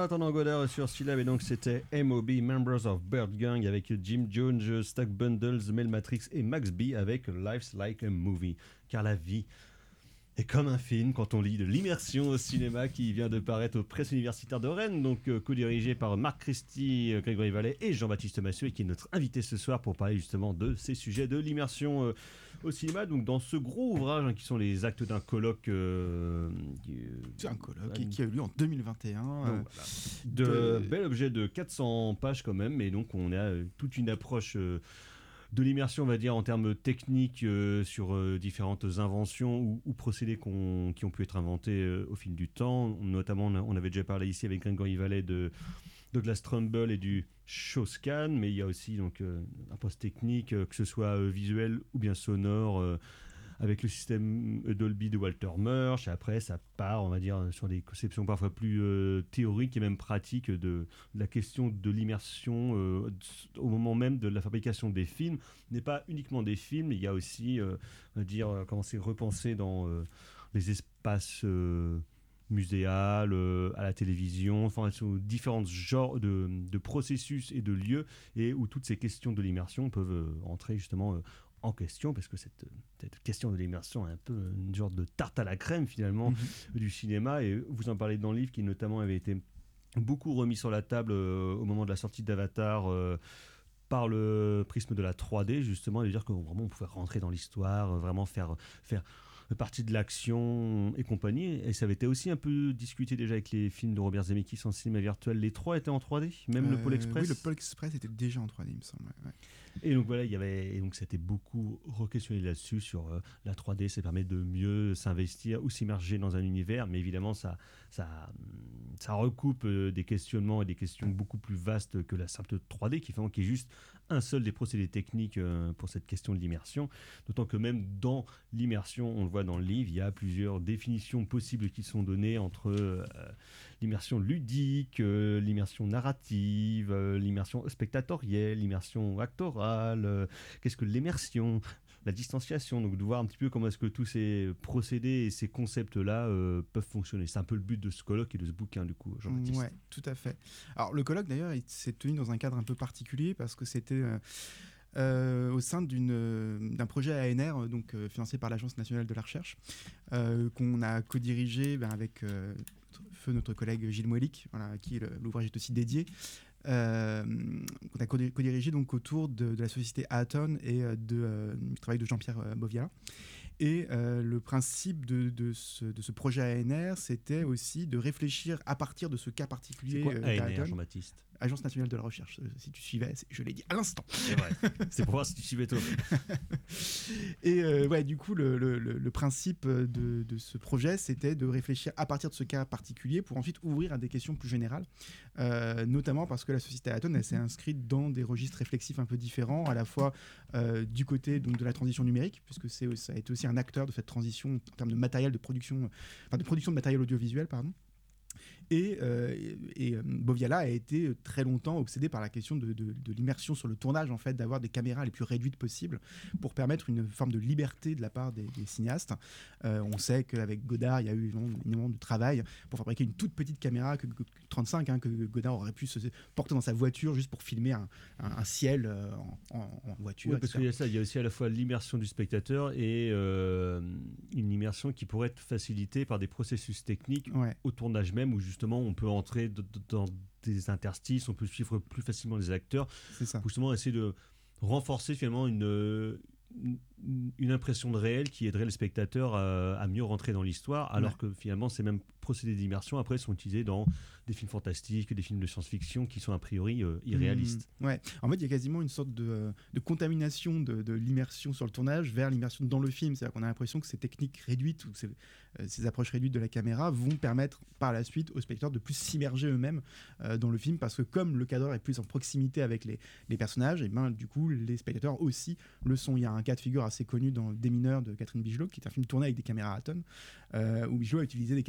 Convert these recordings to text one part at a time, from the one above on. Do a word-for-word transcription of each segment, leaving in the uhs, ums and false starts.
Jonathan Godard sur Syllab, et donc c'était M O B, Members of Bird Gang, avec Jim Jones, Stack Bundles, Mel Matrix et Max B avec Life's Like a Movie. Car la vie est comme un film quand on lit de l'immersion au cinéma qui vient de paraître aux presses universitaires de Rennes, donc euh, co-dirigé par Marc Christie, euh, Grégory Vallet et Jean-Baptiste Massieu, et qui est notre invité ce soir pour parler justement de ces sujets de l'immersion euh, au cinéma. Donc dans ce gros ouvrage hein, qui sont les actes d'un colloque. Euh, qui, euh, C'est un colloque qui, qui a eu lieu en deux mille vingt et un. Donc, euh, voilà. De, de bel objet de quatre cents pages quand même, et donc on a euh, toute une approche. Euh, de l'immersion, on va dire, en termes techniques euh, sur euh, différentes inventions ou, ou procédés qu'on, qui ont pu être inventés euh, au fil du temps. Notamment, on, a, on avait déjà parlé ici avec Grégory Vallet de Douglas Trumbull et du Shawscan, mais il y a aussi donc, euh, un poste technique, euh, que ce soit euh, visuel ou bien sonore, euh, avec le système Dolby de Walter Murch. Après, ça part, on va dire, sur des conceptions parfois plus euh, théoriques et même pratiques de, de la question de l'immersion euh, au moment même de la fabrication des films. Il n'est pas uniquement des films, il y a aussi, euh, on va dire, comment c'est repensé dans euh, les espaces euh, muséales, euh, à la télévision, enfin, sur différents genres de, de processus et de lieux, et où toutes ces questions de l'immersion peuvent euh, entrer justement euh, en question, parce que cette, cette question de l'immersion est un peu une sorte de tarte à la crème finalement mmh. du cinéma, et vous en parlez dans le livre qui notamment avait été beaucoup remis sur la table euh, au moment de la sortie d'Avatar euh, par le prisme de la trois D, justement, de dire que vraiment on pouvait rentrer dans l'histoire, vraiment faire, faire partie de l'action et compagnie. Et ça avait été aussi un peu discuté déjà avec les films de Robert Zemeckis en cinéma virtuel. Les trois étaient en trois D, même euh, le Pôle Express. Oui, le Pôle Express était déjà en trois D, il me semble. Ouais. Et donc voilà, il y avait, et donc c'était beaucoup re-questionné là-dessus sur euh, la trois D, ça permet de mieux s'investir ou s'immerger dans un univers, mais évidemment ça, ça, ça recoupe euh, des questionnements et des questions beaucoup plus vastes que la simple trois D, qui, qui est juste un seul des procédés techniques euh, pour cette question de l'immersion. D'autant que même dans l'immersion, on le voit dans le livre, il y a plusieurs définitions possibles qui sont données entre euh, l'immersion ludique, euh, l'immersion narrative, euh, l'immersion spectatorielle, l'immersion actorale, euh, qu'est-ce que l'immersion, la distanciation, donc de voir un petit peu comment est-ce que tous ces procédés et ces concepts-là euh, peuvent fonctionner. C'est un peu le but de ce colloque et de ce bouquin, du coup, Jean-Baptiste. Ouais, tout à fait. Alors le colloque, d'ailleurs, il s'est tenu dans un cadre un peu particulier, parce que c'était euh, Euh, au sein d'une, euh, d'un projet A N R, donc euh, financé par l'Agence nationale de la recherche, euh, qu'on a co-dirigé ben, avec euh, feu notre collègue Gilles Moelic, voilà, à qui le, l'ouvrage est aussi dédié. Euh, qu'on a co-dirigé donc autour de, de la société Aaton et de, euh, du travail de Jean-Pierre euh, Boviala. Et euh, le principe de, de, ce, de ce projet A N R, c'était aussi de réfléchir à partir de ce cas particulier. C'est quoi A N R, d'Aaton, Jean-Baptiste ? Agence nationale de la recherche. Si tu suivais, je l'ai dit à l'instant. C'est vrai. C'est pour voir si tu suivais toi. Et euh, ouais, du coup, le, le, le principe de, de ce projet, c'était de réfléchir à partir de ce cas particulier pour ensuite ouvrir à des questions plus générales, euh, notamment parce que la société Aaton, elle s'est inscrite dans des registres réflexifs un peu différents, à la fois euh, du côté donc, de la transition numérique, puisque c'est, ça a été aussi un acteur de cette transition en termes de matériel de production, enfin de production de matériel audiovisuel, pardon. Et, euh, et, et Boviala a été très longtemps obsédé par la question de, de, de l'immersion sur le tournage, en fait, d'avoir des caméras les plus réduites possibles pour permettre une forme de liberté de la part des, des cinéastes. Euh, on sait qu'avec Godard, il y a eu énormément de travail pour fabriquer une toute petite caméra que, que trente-cinq, hein, que Godard aurait pu se porter dans sa voiture juste pour filmer un, un, un ciel euh, en, en, en voiture. Oui, parce qu'il y a ça, il y a aussi à la fois l'immersion du spectateur et euh, une immersion qui pourrait être facilitée par des processus techniques ouais. au tournage même, où justement on peut entrer de, de, dans des interstices, on peut suivre plus facilement les acteurs, c'est ça. Pour justement essayer de renforcer finalement une, une, une impression de réel qui aiderait le spectateur à, à mieux rentrer dans l'histoire, alors ouais. que finalement ces mêmes procédés d'immersion après sont utilisés dans des films fantastiques, des films de science-fiction qui sont a priori euh, irréalistes. Mmh, ouais, en fait il y a quasiment une sorte de, de contamination de, de l'immersion sur le tournage vers l'immersion dans le film, c'est-à-dire qu'on a l'impression que ces techniques réduites ou ces, euh, ces approches réduites de la caméra vont permettre par la suite aux spectateurs de plus s'immerger eux-mêmes euh, dans le film, parce que comme le cadreur est plus en proximité avec les, les personnages, et ben du coup les spectateurs aussi le sont. Il y a un cas de figure assez connu dans Des mineurs de Catherine Bigelow, qui est un film tourné avec des caméras Aaton, euh, où Bigelow a utilisé des caméras américaines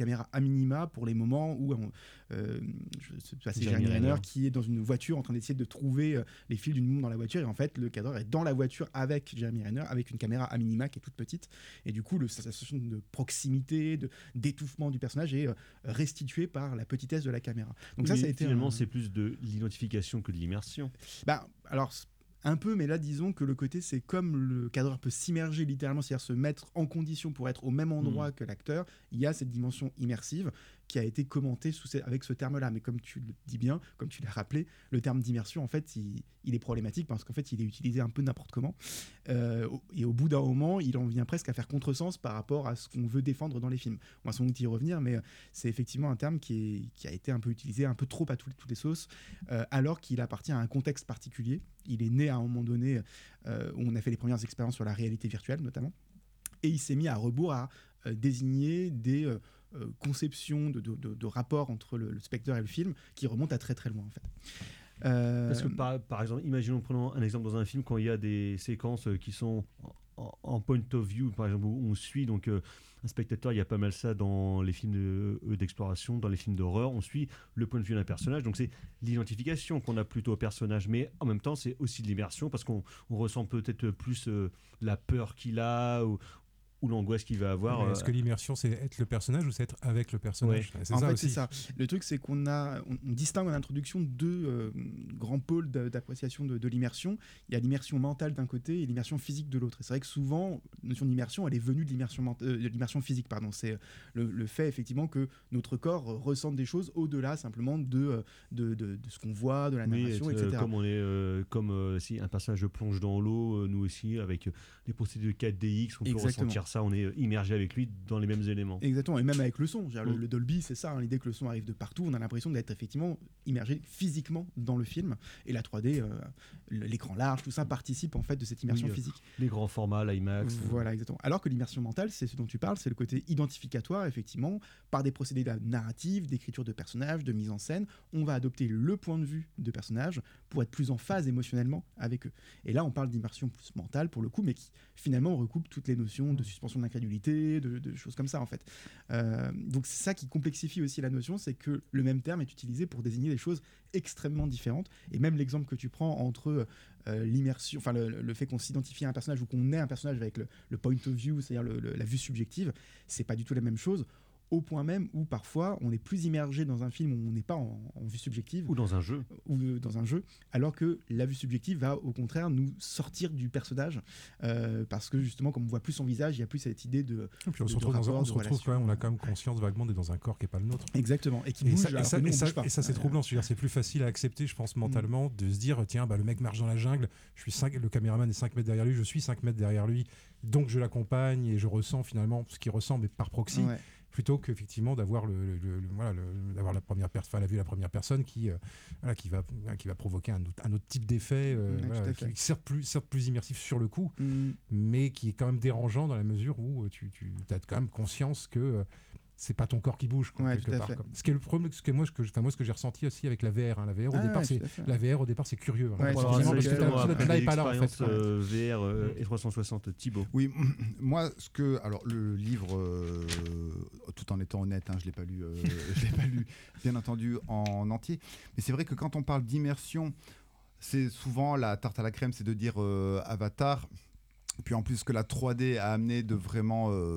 minima pour les moments où on, euh, je, c'est Jeremy Renner qui est dans une voiture en train d'essayer de trouver euh, les fils d'une montre dans la voiture, et en fait le cadreur est dans la voiture avec Jeremy Renner, avec une caméra à minima qui est toute petite, et du coup le sensation de proximité, de, d'étouffement du personnage est euh, restituée par la petitesse de la caméra. Donc oui, ça, ça a été finalement un... c'est plus de l'identification que de l'immersion. Bah, alors un peu, mais là disons que le côté c'est comme le cadreur peut s'immerger littéralement, c'est-à-dire se mettre en condition pour être au même endroit mmh. que l'acteur, il y a cette dimension immersive qui a été commentée sous ces, avec ce terme-là. Mais comme tu le dis bien, comme tu l'as rappelé, le terme d'immersion, en fait, il, il est problématique parce qu'en fait, il est utilisé un peu n'importe comment. Euh, et au bout d'un moment, il en vient presque à faire contresens par rapport à ce qu'on veut défendre dans les films. On va sans doute y revenir, mais c'est effectivement un terme qui, est, qui a été un peu utilisé, un peu trop à tout, toutes les sauces, euh, alors qu'il appartient à un contexte particulier. Il est né à un moment donné euh, où on a fait les premières expériences sur la réalité virtuelle, notamment. Et il s'est mis à rebours à euh, désigner des... Euh, Euh, conception de, de, de, de rapport entre le, le spectateur et le film qui remonte à très très loin en fait. Euh... Parce que par, par exemple, imaginons, prenons un exemple dans un film quand il y a des séquences qui sont en, en point of view, par exemple où on suit donc euh, un spectateur, il y a pas mal ça dans les films de, euh, d'exploration, dans les films d'horreur, on suit le point de vue d'un personnage, donc c'est l'identification qu'on a plutôt au personnage, mais en même temps c'est aussi de l'immersion parce qu'on on ressent peut-être plus euh, la peur qu'il a ou ou l'angoisse qu'il va avoir. Est-ce que l'immersion, c'est être le personnage ou c'est être avec le personnage? Ouais. C'est En ça fait, aussi. c'est ça. Le truc, c'est qu'on a, on, on distingue en introduction deux euh, grands pôles d'appréciation de, de l'immersion. Il y a l'immersion mentale d'un côté et l'immersion physique de l'autre. Et c'est vrai que souvent, la notion d'immersion, elle est venue de l'immersion, ment- euh, de l'immersion physique. Pardon. C'est le, le fait, effectivement, que notre corps ressente des choses au-delà simplement de, de, de, de ce qu'on voit, de la narration, oui, et cetera. Comme, on est, euh, comme euh, si un personnage plonge dans l'eau, euh, nous aussi, avec les procédés de quatre D X, on peut Exactement. ressentir ça, on est immergé avec lui dans les mêmes éléments. Exactement, et même avec le son. Le, mmh. le Dolby, c'est ça, hein, l'idée que le son arrive de partout, on a l'impression d'être effectivement immergé physiquement dans le film. Et la trois D, euh, l'écran large, tout ça participe en fait de cette immersion oui, physique. Les grands formats, l'IMAX. Voilà, euh... exactement. Alors que l'immersion mentale, c'est ce dont tu parles, c'est le côté identificatoire, effectivement, par des procédés narratifs, d'écriture de personnages, de mise en scène. On va adopter le point de vue de personnages pour être plus en phase émotionnellement avec eux. Et là, on parle d'immersion plus mentale, pour le coup, mais qui finalement recoupe toutes les notions de suspension d'incrédulité, De, de choses comme ça en fait. Euh, donc c'est ça qui complexifie aussi la notion, c'est que le même terme est utilisé pour désigner des choses extrêmement différentes. Et même l'exemple que tu prends entre euh, l'immersion, enfin le, le fait qu'on s'identifie à un personnage ou qu'on ait un personnage avec le, le point of view, c'est-à-dire le, le, la vue subjective, c'est pas du tout la même chose. Au point même où parfois on est plus immergé dans un film où on n'est pas en, en vue subjective ou dans un jeu ou euh, dans un jeu, alors que la vue subjective va au contraire nous sortir du personnage euh, parce que justement comme on voit plus son visage, il y a plus cette idée de. Et puis on de, se retrouve, de rapport, dans un, on se retrouve quand même, on a quand même conscience vaguement d'être dans un corps qui est pas le nôtre. Exactement, et qui et bouge. Ça, alors et, ça, que nous, et, ça, bouge pas. et ça c'est troublant, c'est-à-dire c'est plus facile à accepter, je pense mentalement, mm. de se dire tiens bah le mec marche dans la jungle, je suis cinq, le caméraman est cinq mètres derrière lui, je suis cinq mètres derrière lui, donc je l'accompagne et je ressens finalement ce qu'il ressent mais par proxy. Ouais. Plutôt qu'effectivement d'avoir le, le, le, le voilà le, d'avoir la première personne, enfin la vue de la première personne qui euh, voilà qui va qui va provoquer un autre, un autre type d'effet euh, mmh, voilà, qui certes plus certes plus immersif sur le coup, mmh. mais qui est quand même dérangeant dans la mesure où tu tu as quand même conscience que euh, c'est pas ton corps qui bouge quoi, ouais, quelque part. Quoi. Ce qui est le problème, ce que moi, ce que, enfin moi, ce que j'ai ressenti aussi avec la V R, hein, la V R au ah, départ, ouais, c'est la V R au départ, c'est curieux. Hein, ouais, parce que là, est pas là en fait. Euh, V R euh, et trois cent soixante, Thibaut. Oui, moi, ce que, alors le livre, euh, tout en étant honnête, hein, je l'ai pas lu, euh, je l'ai pas lu, bien entendu en entier. Mais c'est vrai que quand on parle d'immersion, c'est souvent la tarte à la crème, c'est de dire euh, Avatar. Puis en plus que la trois D a amené de vraiment euh,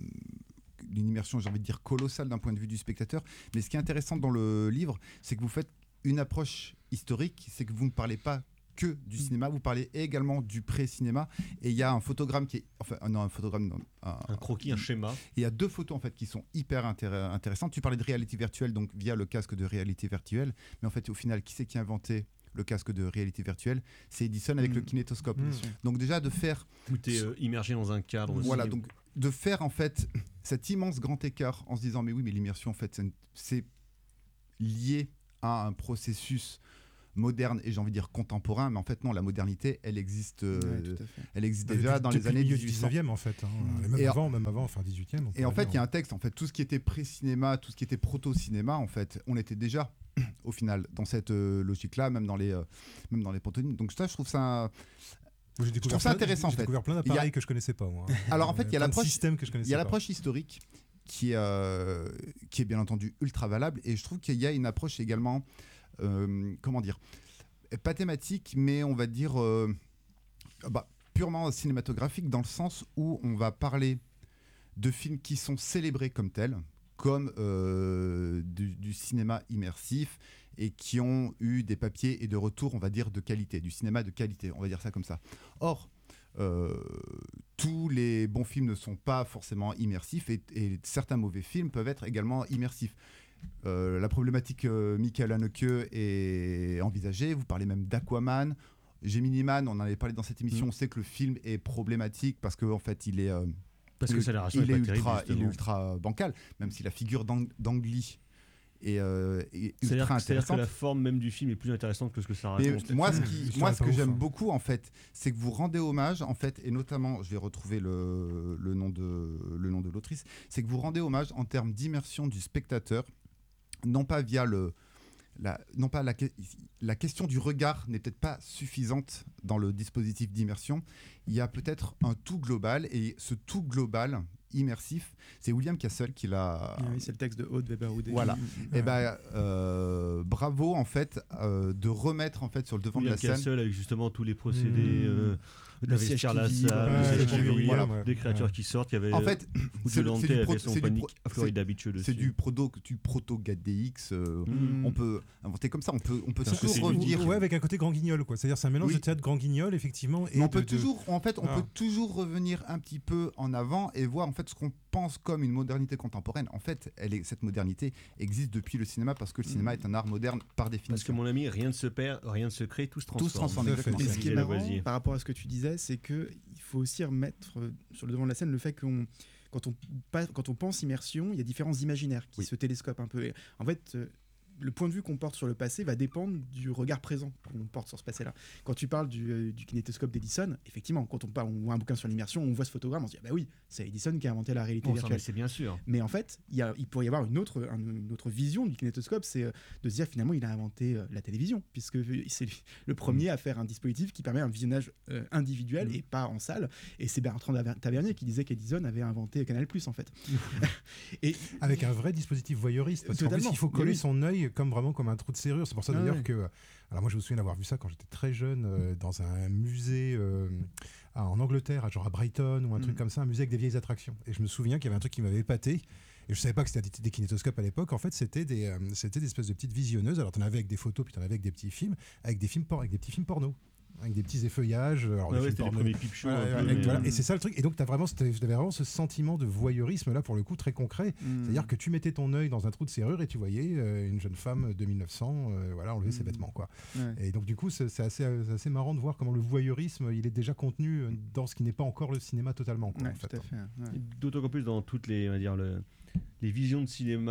une immersion, j'ai envie de dire, colossale d'un point de vue du spectateur. Mais ce qui est intéressant dans le livre, c'est que vous faites une approche historique, c'est que vous ne parlez pas que du cinéma, vous parlez également du pré-cinéma. Et il y a un photogramme qui est... Enfin, non, un photogramme... Non, un, un croquis, un schéma. Il y a deux photos, en fait, qui sont hyper intér- intéressantes. Tu parlais de réalité virtuelle, donc via le casque de réalité virtuelle. Mais en fait, au final, qui c'est qui a inventé le casque de réalité virtuelle? C'est Edison avec mmh. le kinétoscope. Mmh. Donc déjà, de faire... Où tu es euh, immergé dans un cadre. Voilà, aussi. donc de faire, en fait, cet immense grand écart en se disant, mais oui, mais l'immersion, en fait, c'est, une... c'est lié à un processus moderne et j'ai envie de dire contemporain, mais en fait non, la modernité elle existe, euh, ouais, elle existe déjà depuis, dans les années dix-huit cents. dix-neuvième en fait, hein. mmh. même, avant, même avant, enfin dix-huitième. Et en fait il y a un texte, en fait tout ce qui était pré-cinéma, tout ce qui était proto-cinéma, en fait on était déjà au final dans cette euh, logique-là, même dans les euh, même dans les pantonymes. Donc ça je trouve ça Moi, j'ai je trouve ça intéressant. J'ai en fait. découvert plein d'appareils a... que je connaissais pas moi. Alors en fait il y a l'approche système que je connaissais il y a l'approche historique qui est, euh, qui est bien entendu ultra valable. Et je trouve qu'il y a une approche également, euh, comment dire, pas thématique, mais on va dire euh, bah, purement cinématographique, dans le sens où on va parler de films qui sont célébrés comme tels, comme euh, du, du cinéma immersif, et qui ont eu des papiers et de retours, on va dire, de qualité, du cinéma de qualité, on va dire ça comme ça. Or, Euh, tous les bons films ne sont pas forcément immersifs, et, et certains mauvais films peuvent être également immersifs. Euh, la problématique euh, Michael Haneke est envisagée. Vous parlez même d'Aquaman. Gemini Man, on en avait parlé dans cette émission. Mmh. On sait que le film est problématique parce qu'en en fait, il est, euh, parce que il, ça il est, est, terrible, ultra, il est ultra bancal, même si la figure d'Ang, d'Ang Lee Et, euh, et ultra c'est-à-dire, c'est-à-dire que la forme même du film est plus intéressante que ce que ça raconte. Mais moi, ce, qui, moi, ce que j'aime hein. beaucoup, en fait, c'est que vous rendez hommage, en fait, et notamment, je vais retrouver le, le, nom, de, le nom de l'autrice, c'est que vous rendez hommage en termes d'immersion du spectateur, non pas via le... La, non pas la, la question du regard n'est peut-être pas suffisante dans le dispositif d'immersion. Il y a peut-être un tout global, et ce tout global immersif, c'est William Castle qui l'a. Ah oui, c'est le texte de Aude Weber-Houdet. Voilà. Et ben euh, bravo en fait euh, de remettre en fait sur le devant William de la Castle scène avec justement tous les procédés. Mmh. Euh, d'investir la salle, des créatures ouais. qui sortent. Il y avait en fait, c'est, c'est du pro- son c'est panique pro- à Florida Beach c'est du proto du proto G A D X. Euh, mmh. On peut inventer comme ça. On peut on peut Parce toujours revenir. Ouais, avec un côté grand guignol, quoi. C'est-à-dire c'est un mélange oui. de théâtre grand guignol effectivement. Et Mais on de, peut de... toujours en fait on ah. peut toujours revenir un petit peu en avant et voir en fait ce qu'on pense comme une modernité contemporaine. En fait, elle est, cette modernité existe depuis le cinéma parce que le cinéma est un art moderne par définition. Parce que mon ami, rien ne se perd, rien ne se crée, tout se transforme. Tout se transforme, exactement. Et ce qui est marrant par rapport à ce que tu disais, c'est que il faut aussi remettre sur le devant de la scène le fait qu'on quand on, quand on pense immersion, il y a différents imaginaires qui oui. se télescopent un peu. Et en fait, le point de vue qu'on porte sur le passé va dépendre du regard présent qu'on porte sur ce passé-là. Quand tu parles du, euh, du kinétoscope d'Edison, effectivement, quand on, parle, on voit un bouquin sur l'immersion, on voit ce photogramme, on se dit ah bah oui, c'est Edison qui a inventé la réalité bon, virtuelle. Ça, c'est bien sûr. Mais en fait, il, y a, il pourrait y avoir une autre, un, une autre vision du kinétoscope, c'est euh, de se dire finalement il a inventé euh, la télévision, puisque c'est le premier mmh. à faire un dispositif qui permet un visionnage euh, individuel mmh. et pas en salle. Et c'est Bertrand Tavernier qui disait qu'Edison avait inventé Canal+, en fait. et, Avec un vrai dispositif voyeuriste, parce qu'en plus il faut coller oui. son œil comme vraiment comme un trou de serrure. C'est pour ça ah d'ailleurs ouais. que... Alors moi je me souviens d'avoir vu ça quand j'étais très jeune euh, dans un musée euh, à, en Angleterre, genre à Brighton ou un mmh. truc comme ça, un musée avec des vieilles attractions. Et je me souviens qu'il y avait un truc qui m'avait épaté. Et je savais pas que c'était des, des kinétoscopes à l'époque. En fait, c'était des, euh, c'était des espèces de petites visionneuses. Alors, tu en avais avec des photos, puis tu en avais avec des petits films, avec des films por- avec des petits films porno, avec des petits effeuillages. Alors, ah ouais, c'était porno. les premiers peep shows. Voilà, peu, voilà. mais... Et c'est ça le truc. Et donc, tu avais vraiment, vraiment ce sentiment de voyeurisme là, pour le coup, très concret. Mm. C'est-à-dire que tu mettais ton œil dans un trou de serrure et tu voyais euh, une jeune femme de mille neuf cents, euh, voilà, enlever mm. ses vêtements, quoi. Ouais. Et donc, du coup, c'est, c'est, assez, c'est assez marrant de voir comment le voyeurisme, il est déjà contenu dans ce qui n'est pas encore le cinéma totalement. Quoi, ouais, en fait. Tout à fait. Ouais. D'autant qu'en plus, dans toutes les, on va dire, le... les visions de cinéma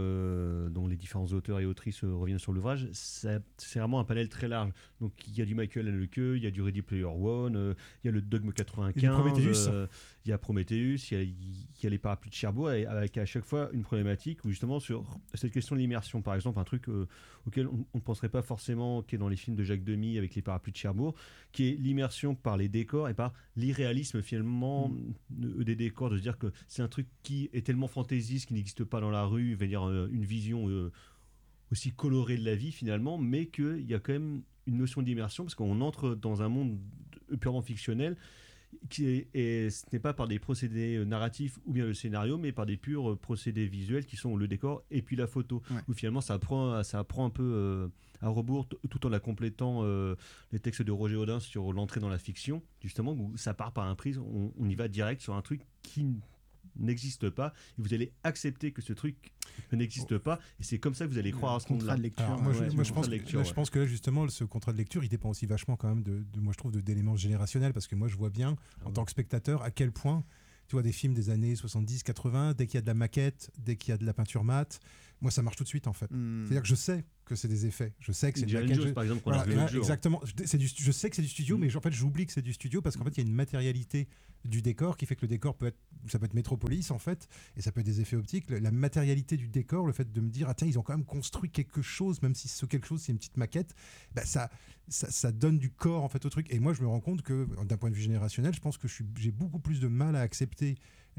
euh, dont les différents auteurs et autrices euh, reviennent sur l'ouvrage, ça, c'est vraiment un panel très large. Donc il y a du Michael Haneke, il y a du Ready Player One, euh, il y a le Dogme quatre-vingt-quinze, euh, il y a Prometheus, il y a, il y a les parapluies de Cherbourg, avec à chaque fois une problématique où justement sur cette question de l'immersion, par exemple, un truc euh, auquel on ne penserait pas forcément, qui est dans les films de Jacques Demy avec les parapluies de Cherbourg, qui est l'immersion par les décors et par l'irréalisme finalement mmh. des décors, de se dire que c'est un truc qui est tellement fantaisiste, qui n'existe pas dans la rue, veut dire euh, une vision euh, aussi colorée de la vie finalement, mais qu'il y a quand même une notion d'immersion parce qu'on entre dans un monde purement fictionnel qui est, et ce n'est pas par des procédés narratifs ou bien le scénario, mais par des purs procédés visuels qui sont le décor et puis la photo, ouais. où finalement ça apprend, ça apprend un peu euh, à rebours t- tout en la complétant euh, les textes de Roger Houdin sur l'entrée dans la fiction, justement où ça part par un prisme, on, on y va direct sur un truc qui n'existe pas et vous allez accepter que ce truc n'existe pas et c'est comme ça que vous allez croire à ce contrat de lecture. Alors, moi, je, ouais, moi je, pense lecture, que, là, ouais. je pense que là justement ce contrat de lecture il dépend aussi vachement quand même de, de moi je trouve de, d'éléments générationnels parce que moi je vois bien ah en ouais. tant que spectateur à quel point tu vois des films des années soixante-dix quatre-vingts, dès qu'il y a de la maquette, dès qu'il y a de la peinture mate, moi ça marche tout de suite en fait. Mm. C'est-à-dire que je sais que c'est des effets, je sais que c'est Indiana de la Jones, par exemple, qu'on voilà, a vu là, l'autre jour. Exactement, c'est du, je sais que c'est du studio, mm. mais en fait j'oublie que c'est du studio parce qu'en fait il y a une matérialité du décor qui fait que le décor peut être, ça peut être Métropolis en fait, et ça peut être des effets optiques. La matérialité du décor, le fait de me dire ah tiens ils ont quand même construit quelque chose, même si ce quelque chose c'est une petite maquette, bah, ça, ça ça donne du corps en fait au truc. Et moi je me rends compte que d'un point de vue générationnel, je pense que je suis, j'ai beaucoup plus de mal à accepter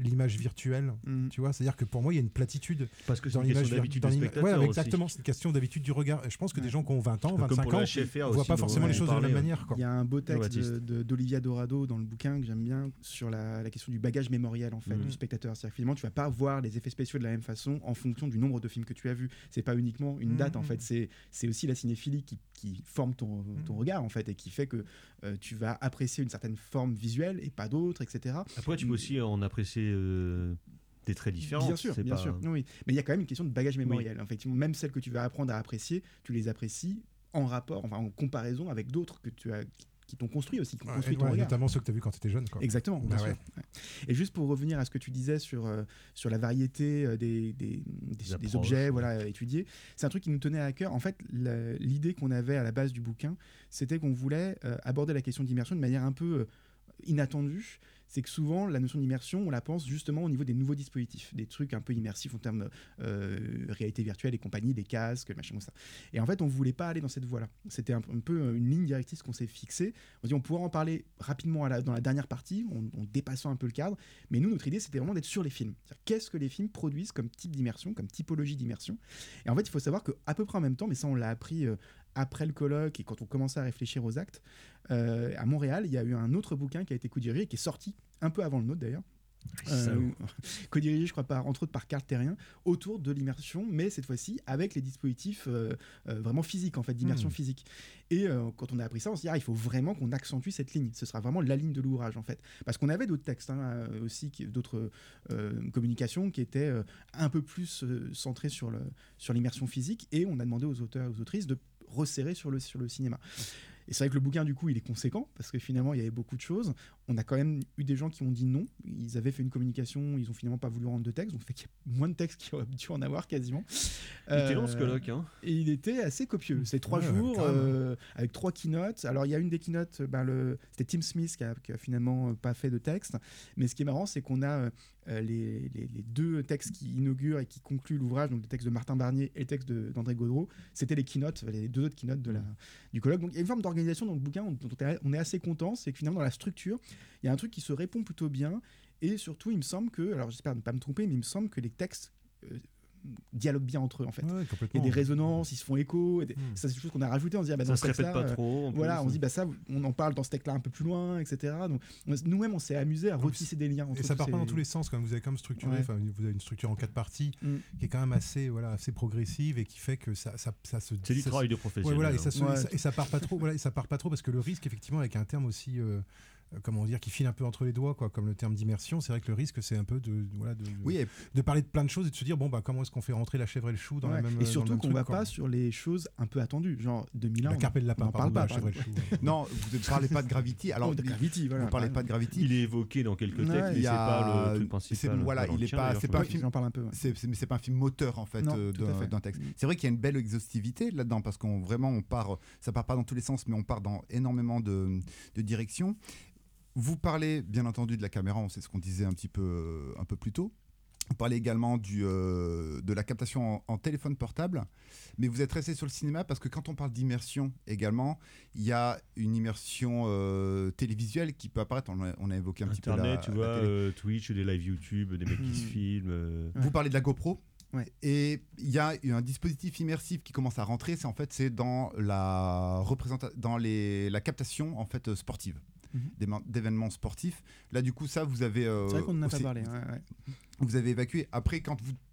l'image virtuelle. Mm. Tu vois, c'est-à-dire que pour moi, il y a une platitude Parce que c'est dans une question l'image d'habitude dans de l'ima- spectateur Ouais, aussi. exactement. C'est une question d'habitude du regard. Et je pense que des Ouais. gens qui ont vingt ans, Comme vingt-cinq pour le ans, H F R ne aussi, voient pas dont forcément on les choses de la parlait, même ouais. manière. Quoi. Il y a un beau texte Baptiste. de- de- d'Olivia Dorado dans le bouquin que j'aime bien sur la, la question du bagage mémoriel en fait Mhm. du spectateur. C'est-à-dire que finalement tu vas pas voir les effets spéciaux de la même façon en fonction du nombre de films que tu as vus. C'est pas uniquement une date en Mhm. fait, c'est c'est aussi la cinéphilie qui, qui forme ton, ton Mhm. regard en fait et qui fait que euh, tu vas apprécier une certaine forme visuelle et pas d'autres, et cetera. Après, tu peux aussi en apprécier euh, des traits différents. Bien sûr, c'est bien pas- sûr. Oui. Mais il y a quand même une question de bagage mémoriel. Effectivement, même celles que tu vas apprendre à apprécier, tu les apprécies en rapport, enfin en comparaison avec d'autres que tu as qui t'ont construit aussi, qui ont Ouais, construit et ton ouais, regard. notamment ceux que tu as vus quand tu étais jeune. Quoi. Exactement, bien Bah sûr. ouais. Ouais. Et juste pour revenir à ce que tu disais sur, euh, sur la variété euh, des, des, des- des approches, objets ouais. voilà, étudiés, c'est un truc qui nous tenait à cœur. En fait, la- l'idée qu'on avait à la base du bouquin, c'était qu'on voulait euh, aborder la question d'immersion de manière un peu euh, inattendue. C'est que souvent, la notion d'immersion, on la pense justement au niveau des nouveaux dispositifs, des trucs un peu immersifs en termes euh, réalité virtuelle et compagnie, des casques, machin comme ça. Et en fait, on ne voulait pas aller dans cette voie-là. C'était un, un peu une ligne directrice qu'on s'est fixée. On dit on pourra en parler rapidement à la- dans la dernière partie, en, en dépassant un peu le cadre. Mais nous, notre idée, c'était vraiment d'être sur les films. C'est-à-dire, qu'est-ce que les films produisent comme type d'immersion, comme typologie d'immersion. Et en fait, il faut savoir qu'à peu près en même temps, mais ça, on l'a appris euh, après le colloque et quand on commençait à réfléchir aux actes, euh, à Montréal, il y a eu un autre bouquin qui a été co-dirigé, qui est sorti un peu avant le nôtre d'ailleurs. Euh, co-dirigé, je crois, par, entre autres par Carl Terrien, autour de l'immersion, mais cette fois-ci avec les dispositifs euh, euh, vraiment physiques, en fait, d'immersion Mmh. physique. Et euh, quand on a appris ça, on s'est dit, ah, il faut vraiment qu'on accentue cette ligne. Ce sera vraiment la ligne de l'ouvrage, en fait. Parce qu'on avait d'autres textes, hein, euh, aussi, qui- d'autres euh, communications qui étaient euh, un peu plus euh, centrées sur, le, sur l'immersion physique, et on a demandé aux auteurs et aux autrices de resserrer sur le, sur le cinéma. Et c'est vrai que le bouquin, du coup, il est conséquent, parce que finalement, il y avait beaucoup de choses. On a quand même eu des gens qui ont dit non. Ils avaient fait une communication, ils ont finalement pas voulu rendre de texte, donc ça fait qu'il y a moins de textes qu'il aurait dû en avoir quasiment. Il était long Euh, ce colloque. Hein. Et il était assez copieux. C'est trois Ouais, jours carrément. euh, avec trois keynotes. Alors, il y a une des keynotes, ben, le... c'était Tim Smith qui a, qui a finalement euh, pas fait de texte. Mais ce qui est marrant, c'est qu'on a euh, les, les- les deux textes qui inaugurent et qui concluent l'ouvrage, donc le texte de Martin Barnier et le texte de- d'André Gaudreau. C'était les keynotes, les deux autres keynotes de la, du colloque. Donc, il y a une forme d'organisation dans le bouquin dont on est- on est assez content. C'est que finalement, dans la structure, il y a un truc qui se répond plutôt bien. Et surtout, il me semble que, alors j'espère ne pas me tromper, mais il me semble que les textes euh, dialoguent bien entre eux, en fait. Ouais, Il y complètement. a des résonances, ils se font écho. et des- Mm. Ça, c'est des choses qu'on a rajoutées. On se dit, ah, bah, Ça dans se ce répète texte-là, pas euh, trop. en Voilà, plus. on se dit, bah, ça, on en parle dans ce texte-là un peu plus loin, et cetera. Donc, on- nous-mêmes, on s'est amusé à Donc, retisser des liens entre Et ça tous part pas ces- dans tous les sens, quand même. Vous avez quand même structuré, Ouais. enfin, vous avez une structure en quatre parties Mm. qui est quand même assez, voilà, assez progressive et qui fait que ça, ça, ça se. C'est du ça se- travail de Ouais, professionnel. voilà, et hein. ça, se- Ouais. et ça, et ça part pas trop, voilà, et ça part pas trop parce que le risque, effectivement, avec un terme aussi, euh, euh, comment dire, qui file un peu entre les doigts, quoi, comme le terme d'immersion, c'est vrai que le risque, c'est un peu de, voilà, de, de, Oui, et de parler de plein de choses et de se dire, bon, bah, comment est-ce qu'on fait rentrer la chèvre et le chou dans Ouais. la même. Et dans le surtout même qu'on truc, va quoi. pas sur les choses un peu attendues, genre deux mille un. La carpe et le on lapin, n'en parle pardon, pas. la chèvre et par le chou. non, vous ne parlez pas de Gravity. Alors, Alors, de Gravity, voilà. vous parlez pas de Gravity. Il est évoqué dans quelques Ouais, textes, mais il y c'est a- pas le truc c'est- principal. voilà, dans il le est tien, pas- d'ailleurs, c'est je pas un crois. film- J'en parle un peu. ouais. C'est, c'est- mais c'est pas un film moteur en fait Non, euh, tout à d'un, fait. d'un texte. Mm. C'est vrai qu'il y a une belle exhaustivité là-dedans parce qu'on vraiment on part, ça part pas dans tous les sens, mais on part dans énormément de, de directions. Vous parlez bien entendu de la caméra, c'est ce qu'on disait un petit peu, un peu plus tôt. Vous parlez également du, euh, de la captation en, en téléphone portable, mais vous êtes resté sur le cinéma parce que quand on parle d'immersion également, il y a une immersion euh, télévisuelle qui peut apparaître. On a, on a évoqué un petit peu Internet, la, tu la vois, télé. euh, Twitch, des lives YouTube, des mecs qui se Mm. filment. euh, Vous parlez de la GoPro. Ouais. Et il y a un dispositif immersif qui commence à rentrer. C'est en fait c'est dans la représentation, dans les, la captation en fait euh, sportive, Mhm. d'éma- d'événements sportifs. Là du coup ça vous avez. euh, C'est vrai qu'on n'en a pas aussi- parlé. ouais, ouais. Vous avez évacué. Après quand vous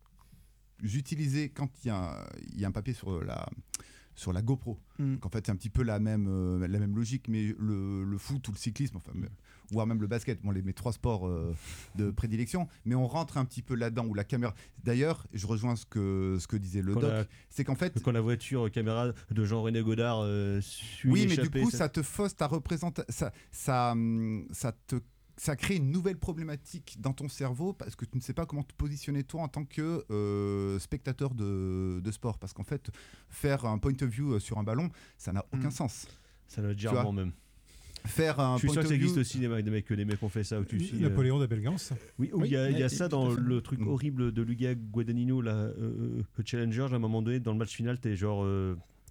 utilisez, quand il y a, il y a un papier sur la sur la GoPro. Mm. Donc en fait c'est un petit peu la même euh, la même logique, mais le, le foot ou le cyclisme, enfin. mais- voire même le basket, bon, les, mes trois sports euh, de prédilection, mais on rentre un petit peu là-dedans, où la caméra... D'ailleurs, je rejoins ce que, ce que disait le Quand doc, la- c'est qu'en fait... Quand la voiture euh, caméra de Jean-René Godard euh, suit Oui, mais du l'échappée, coup, ça te fausse ta représentation, ça, ça, hum, ça, te, ça crée une nouvelle problématique dans ton cerveau, parce que tu ne sais pas comment te positionner toi en tant que euh, spectateur de, de sport, parce qu'en fait, faire un point of view sur un ballon, ça n'a aucun Mm. sens. Ça doit être vois, germant même. Faire un Je suis point sûr que of ça existe view... au cinéma, des mecs, que des mecs ont fait ça. Où tu suis, euh, Napoléon d'Abelgans. Oui, où Oui, il y a, il y a et- ça et dans tout à fait. le truc Mm. horrible de Luga Guadagnino, là, euh, euh, Challenger. À un moment donné, dans le match final, t'es genre, euh,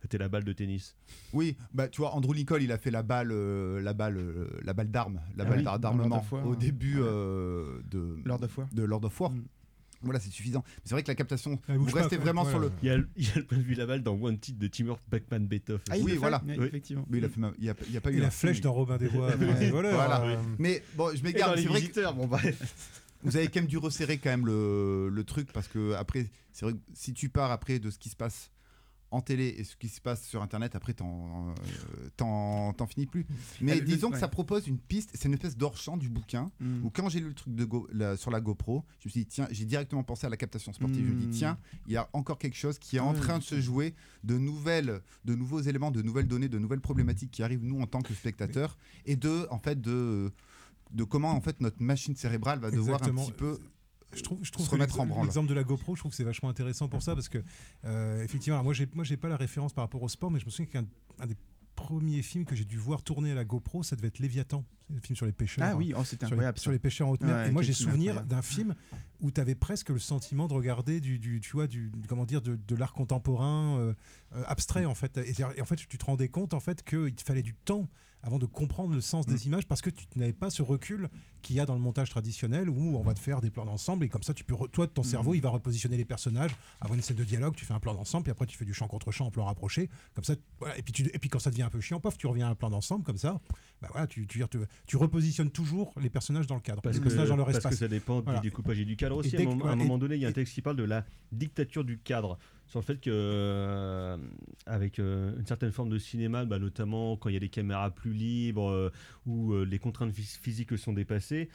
C'était la balle de tennis. Oui, bah tu vois, Andrew Lincoln, il a fait la balle, euh, la balle, euh, la balle d'armes, la Ah balle oui, d'ar- dans Lord d'armement of War, au ouais. début Ouais. euh, de Lord of War. de Lord of War. Mm. Voilà, c'est suffisant. Mais c'est vrai que la captation, Elle vous bouge pas, restez quoi. vraiment Ouais, sur le. ouais. Il y a, le- il y a le point de vue de la balle dans Wanted de Timur Bekmambetov. Ah, il Oui, le fait, voilà. ouais, Oui. effectivement. Mais il a fait, ma- il y a, il y a pas eu Et la un flèche film. dans Robin des Bois. Ouais. Voilà. Voilà. euh, Mais bon, je Et dans m'égare. les C'est vrai que visiteurs, bon bref. vous avez quand même dû resserrer quand même le, le truc parce que après, c'est vrai que si tu pars après de ce qui se passe en télé et ce qui se passe sur internet, après t'en, euh, t'en, t'en finis plus. Mais Ah, le- disons que ouais. ça propose une piste, c'est une espèce d'hors-champ du bouquin Mm. où quand j'ai lu le truc de Go- la- sur la GoPro, je me suis dit tiens, j'ai directement pensé à la captation sportive. Je me dis Mm. tiens, il y a encore quelque chose qui est Ah en ouais, train de bien se jouer, de nouvelles, de nouveaux éléments, de nouvelles données, de nouvelles problématiques qui arrivent nous en tant que spectateurs et de en fait de de comment en fait notre machine cérébrale va devoir Exactement. un petit peu Je trouve, je trouve se que remettre en l'exemple- branle. l'exemple de la GoPro, je trouve que c'est vachement intéressant pour ça parce que euh, effectivement, alors moi j'ai moi j'ai pas la référence par rapport au sport, mais je me souviens qu'un un des premiers films que j'ai dû voir tourner à la GoPro, ça devait être Léviathan, c'est le film sur les pêcheurs. Ah oui, oh, c'était Sur les, incroyable. sur ça. les pêcheurs en haute mer. Ouais, et moi, quel j'ai film souvenir incroyable. d'un film où tu avais presque le sentiment de regarder du, du tu vois, du, comment dire, de, de l'art contemporain euh, euh, abstrait, en fait. Et, et en fait, tu te rendais compte, en fait, qu'il te fallait du temps avant de comprendre le sens des images parce que tu n'avais pas ce recul qu'il y a dans le montage traditionnel où on va te faire des plans d'ensemble et comme ça, tu peux re- toi, ton cerveau, il va repositionner les personnages. Avant une scène de dialogue, tu fais un plan d'ensemble, puis après, tu fais du champ contre champ en plan rapproché. Comme ça, voilà. et, puis tu, et puis quand ça devient un peu chiant, paf, tu reviens à un plan d'ensemble, comme ça. Bah voilà, tu, tu, tu, tu repositionnes toujours les personnages dans le cadre, Parce les que, personnages dans leur parce espace. que ça dépend Voilà. du découpage et du cadre aussi. Et À dès un que- moment, à un ouais, moment et- donné, il y a un et- texte qui parle de la dictature du cadre. Sur le fait que, euh, avec euh, une certaine forme de cinéma, bah, notamment quand il y a des caméras plus libres euh, ou euh, les contraintes phys- physiques sont dépassées,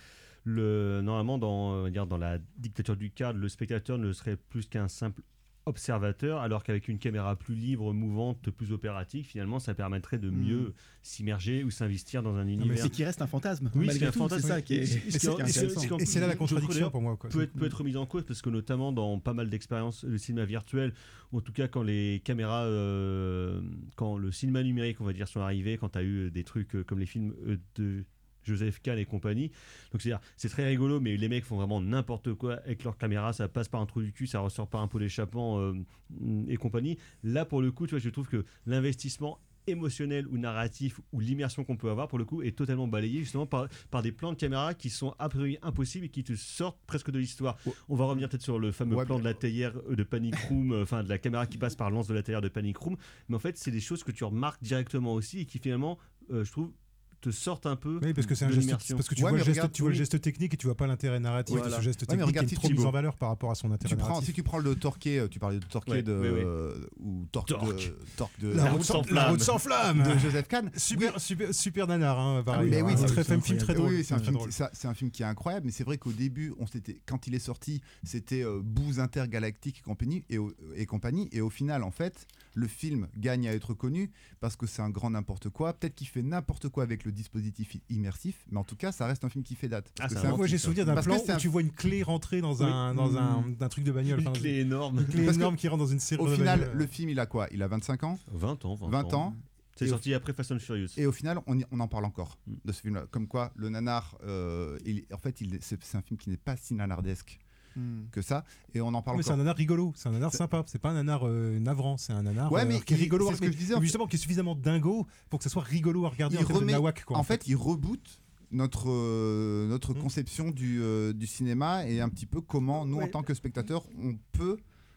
le, normalement, dans, on va dire, dans la dictature du cadre, le spectateur ne serait plus qu'un simple observateur, alors qu'avec une caméra plus libre, mouvante, plus opératique, finalement, ça permettrait de mieux Mm. s'immerger ou s'investir dans un Mais univers. c'est qui reste un fantasme. Oui, malgré c'est un tout, fantasme. c'est ça qui est, Et c'est- c'est ça qui est et c'est- intéressant. c'est qu'en- Et c'est là la je trouve contradiction d'ailleurs, pour moi. Quoi. peut être, peut être remise en cause parce que notamment dans pas mal d'expériences de cinéma virtuel, ou en tout cas quand les caméras, euh, quand le cinéma numérique, on va dire, sont arrivés, quand tu as eu des trucs euh, comme les films euh, de Joseph Kahn et compagnie. Donc c'est-à-dire, c'est très rigolo, mais les mecs font vraiment n'importe quoi avec leur caméra, ça passe par un trou du cul, ça ressort par un pot d'échappement euh, et compagnie. Là, pour le coup, tu vois, je trouve que l'investissement émotionnel ou narratif ou l'immersion qu'on peut avoir pour le coup est totalement balayé justement par, par des plans de caméra qui sont a priori impossibles et qui te sortent presque de l'histoire. Ouais. On va revenir peut-être sur le fameux Ouais, plan mais- de la théière euh, de Panic Room, euh, enfin de la caméra qui passe par l'anse de la théière de Panic Room, mais en fait c'est des choses que tu remarques directement aussi et qui finalement euh, je trouve te sortent un peu Oui, parce que c'est un de geste, l'immersion. parce que tu Ouais, vois, mais le gest, regarde, tu vois le oui. geste technique et tu vois pas l'intérêt narratif Voilà. de ce geste Ouais, mais technique regarde, qui si est trop tu- mis en valeur par rapport à son intérêt Tu prends, narratif. si tu prends le Torquay, euh, tu parlais de Torquay Ouais, de, oui, oui. euh, ou Torque de, Torque. Torque de, La La route route sans sans la flamme. route sans flamme. de Joseph Kahn. Super, super, super nanar, hein, pareil. mais oui, hein, c'est très c'est film, film très incroyable. drôle. Oui, c'est un, très film drôle. qui, ça, c'est un film qui est incroyable, mais c'est vrai qu'au début, on s'était, quand il est sorti, c'était euh, Booze intergalactique et compagnie, et, au- et compagnie, et au final, en fait, le film gagne à être connu parce que c'est un grand n'importe quoi. Peut-être qu'il fait n'importe quoi avec le dispositif immersif, mais en tout cas, ça reste un film qui fait date. Ah, Parce que c'est c'est un un- Moi, j'ai ça. souvenir d'un Parce que plan c'est où un- tu vois une clé rentrer dans Oui. un dans un Mm. d'un truc de bagnole. Une enfin, clé énorme. Une clé Parce que- énorme qui rentre dans une serrure Au de final, bagnole. le film, il a quoi? Il a vingt-cinq ans, vingt ans. vingt ans. C'est Et au- sorti après Fast and Furious. Et au final, on, y- on en parle encore Mm. de ce film-là. Comme quoi, le nanar, euh, il- en fait, il- c'est c'est un film qui n'est pas si nanardesque Hmm. que ça. Et on en parle Oui, c'est un encore. nanar rigolo, c'est un nanar C'est- sympa. C'est pas un nanar euh, navrant, c'est un nanar Ouais, euh, mais qui est il- rigolo. c'est ce que mais- je disais, en mais fait. justement, qui est suffisamment dingo pour que ça soit rigolo à regarder Il en termes remet- de nawak. Quoi, En fait, il reboot notre, euh, notre Mm. conception du, euh, du cinéma et un petit peu comment nous, en Ouais. tant que spectateurs, on peut.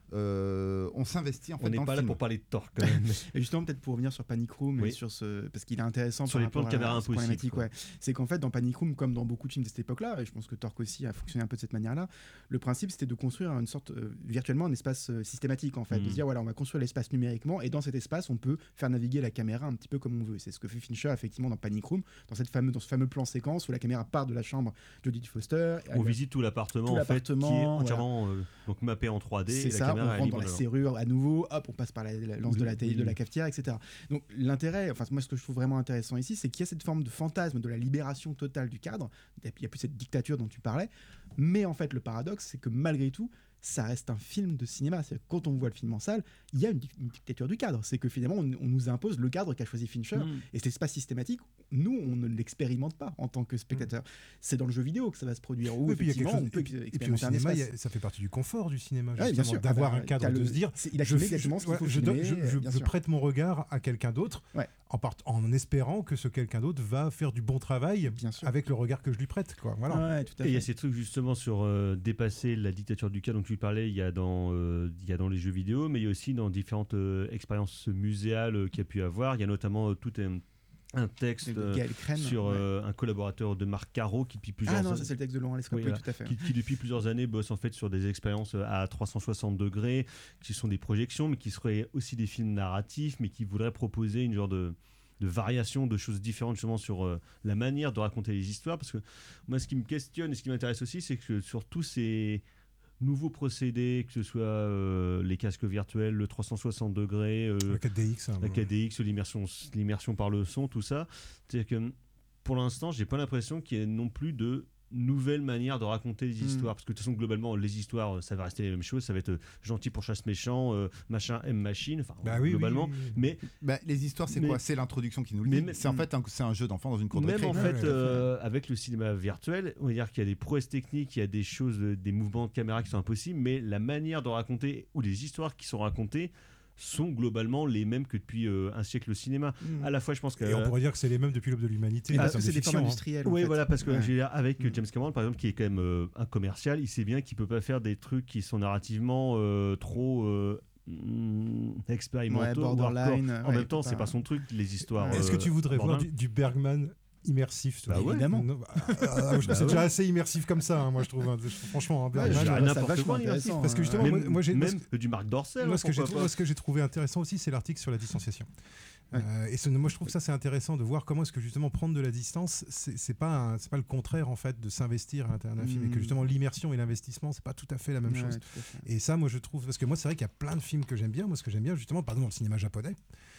euh, on s'investit en fait On n'est dans pas le là film. pour parler de Thor quand même. Et justement, peut-être pour revenir sur Panic Room Oui. et sur ce, parce qu'il est intéressant Sur par les plans de rapport à caméra cette impossibles, problématique, quoi. ouais. C'est qu'en fait, dans Panic Room, comme dans beaucoup de films de cette époque-là, et je pense que Torque aussi a fonctionné un peu de cette manière-là, le principe c'était de construire une sorte, euh, virtuellement, un espace euh, systématique en fait, de Mhm. se dire voilà, on va construire l'espace numériquement et dans cet espace, on peut faire naviguer la caméra un petit peu comme on veut. C'est ce que fait Fincher effectivement dans Panic Room, dans cette fameuse, dans ce fameux plan séquence où la caméra part de la chambre de Jodie Foster. On visite tout l'appartement Tout en fait, qui est l'appartement, entièrement euh, donc mappé en trois D. C'est et la ça, on caméra est rentre libre dans la dedans. serrure à nouveau, hop, on passe par la, la lance de la taille Oui. de la cafetière, et cetera. Donc l'intérêt, enfin moi ce que je trouve vraiment intéressant ici, c'est qu'il y a cette forme de fantasme de la libération totale du cadre. Il n'y a plus cette dictature dont tu parlais, mais en fait le paradoxe, c'est que malgré tout, ça reste un film de cinéma. C'est-à-dire que quand on voit le film en salle, il y a une, une dictature du cadre. C'est que finalement, on, on nous impose le cadre qu'a choisi Fincher, Mm. et c'est pas systématique. Nous, on ne l'expérimente pas en tant que spectateur. C'est dans le jeu vidéo que ça va se produire. Où Oui, puis il y a quelque effectivement, chose- on peut et puis- et puis au expérimenter un cinéma, il y espace. a- ça fait partie du confort du cinéma, Ouais, bien justement, sûr. d'avoir Ah bah, un cadre, t'as de le- se dire, c'est- il a je, filmé je- exactement ce qu'il voilà, faut je, donne- filmer, je- je- bien je sûr. prête mon regard à quelqu'un d'autre, Ouais. en, part- en espérant que ce quelqu'un d'autre va faire du bon travail Bien sûr. avec le regard que je lui prête, quoi. Voilà. Ouais, tout à Et il y a fait. ces trucs justement sur euh, dépasser la dictature du cadre dont tu parlais, il y a dans, euh, il y a dans les jeux vidéo, mais il y a aussi dans différentes euh, expériences muséales euh, qu'il y a pu avoir. Il y a notamment euh, tout un, un texte De euh, Gaël Crène, sur ouais. euh, un collaborateur de Marc Caro qui depuis plusieurs Ah non, années- ça c'est le texte de Laurent Lescop, Oui, oui, voilà. tout à fait. qui, qui, depuis plusieurs années bosse en fait sur des expériences à trois cent soixante degrés, qui sont des projections, mais qui seraient aussi des films narratifs, mais qui voudraient proposer une genre de, de variation, de choses différentes justement sur euh, la manière de raconter les histoires. Parce que moi, ce qui me questionne et ce qui m'intéresse aussi, c'est que sur tous ces nouveaux procédés, que ce soit euh, les casques virtuels, le trois cent soixante degrés, euh, Le quatre D X. hein, la bon. K D X, l'immersion, l'immersion par le son, tout ça. C'est-à-dire que pour l'instant, j'ai pas l'impression qu'il y ait non plus de nouvelles manières de raconter les Mm. histoires. Parce que de toute façon, globalement, les histoires, ça va rester les mêmes choses. Ça va être euh, gentil pour chasse méchant, euh, machin aime machine. Enfin, Bah oui, oui, globalement. oui, oui. Mais Bah, les histoires, c'est Mais- quoi? C'est l'introduction qui nous le mais- dit. C'est en fait un, c'est un jeu d'enfant dans une cour de même récré. en Ouais, fait, ouais, tout à fait. euh, avec le cinéma virtuel, on va dire qu'il y a des prouesses techniques, il y a des choses, euh, des mouvements de caméra qui sont impossibles, mais la manière de raconter ou les histoires qui sont racontées sont globalement les mêmes que depuis euh, un siècle au cinéma. Mm. À la fois, je pense que Et on pourrait dire que c'est les mêmes depuis l'aube de l'humanité. Et en parce que termes c'est de des formes fiction, hein. industriels. en Oui, fait. voilà, parce que Ouais. je veux dire, avec Mm. James Cameron, par exemple, qui est quand même euh, un commercial, il sait bien qu'il peut pas faire des trucs qui sont narrativement euh, trop euh, mm, expérimentaux. Ouais, ou hardcore. borderline, En ouais, même il temps, peut c'est pas- pas son truc, les histoires. Ouais. Est-ce que euh, tu voudrais voir Borderline. du, du Bergman immersif toi Bah ouais. Évidemment. Non, bah, ah, ah, je- Bah c'est ouais. déjà assez immersif comme ça, hein, moi je trouve. hein. Franchement, hein, Ouais, Bergman, je- à ça n'importe vachement quoi, intéressant, l'immersif. parce que hein. justement, même, moi- moi, j'ai- même du Marc Dorcel. Moi, ce que j'ai pourquoi moi, pas. ce que j'ai trouvé intéressant aussi, c'est l'article sur la distanciation. Ouais. Euh, et ce- moi, je trouve ça c'est intéressant de voir comment est-ce que justement prendre de la distance, c'est c'est pas un- c'est pas le contraire en fait de s'investir à l'intérieur d'un film, et que Mm. justement l'immersion et l'investissement, c'est pas tout à fait la même Ouais, chose. tout à fait. Et ça, moi, je trouve, parce que moi, c'est vrai qu'il y a plein de films que j'aime bien. Moi, ce que j'aime bien, justement, pardon, dans le cinéma japonais,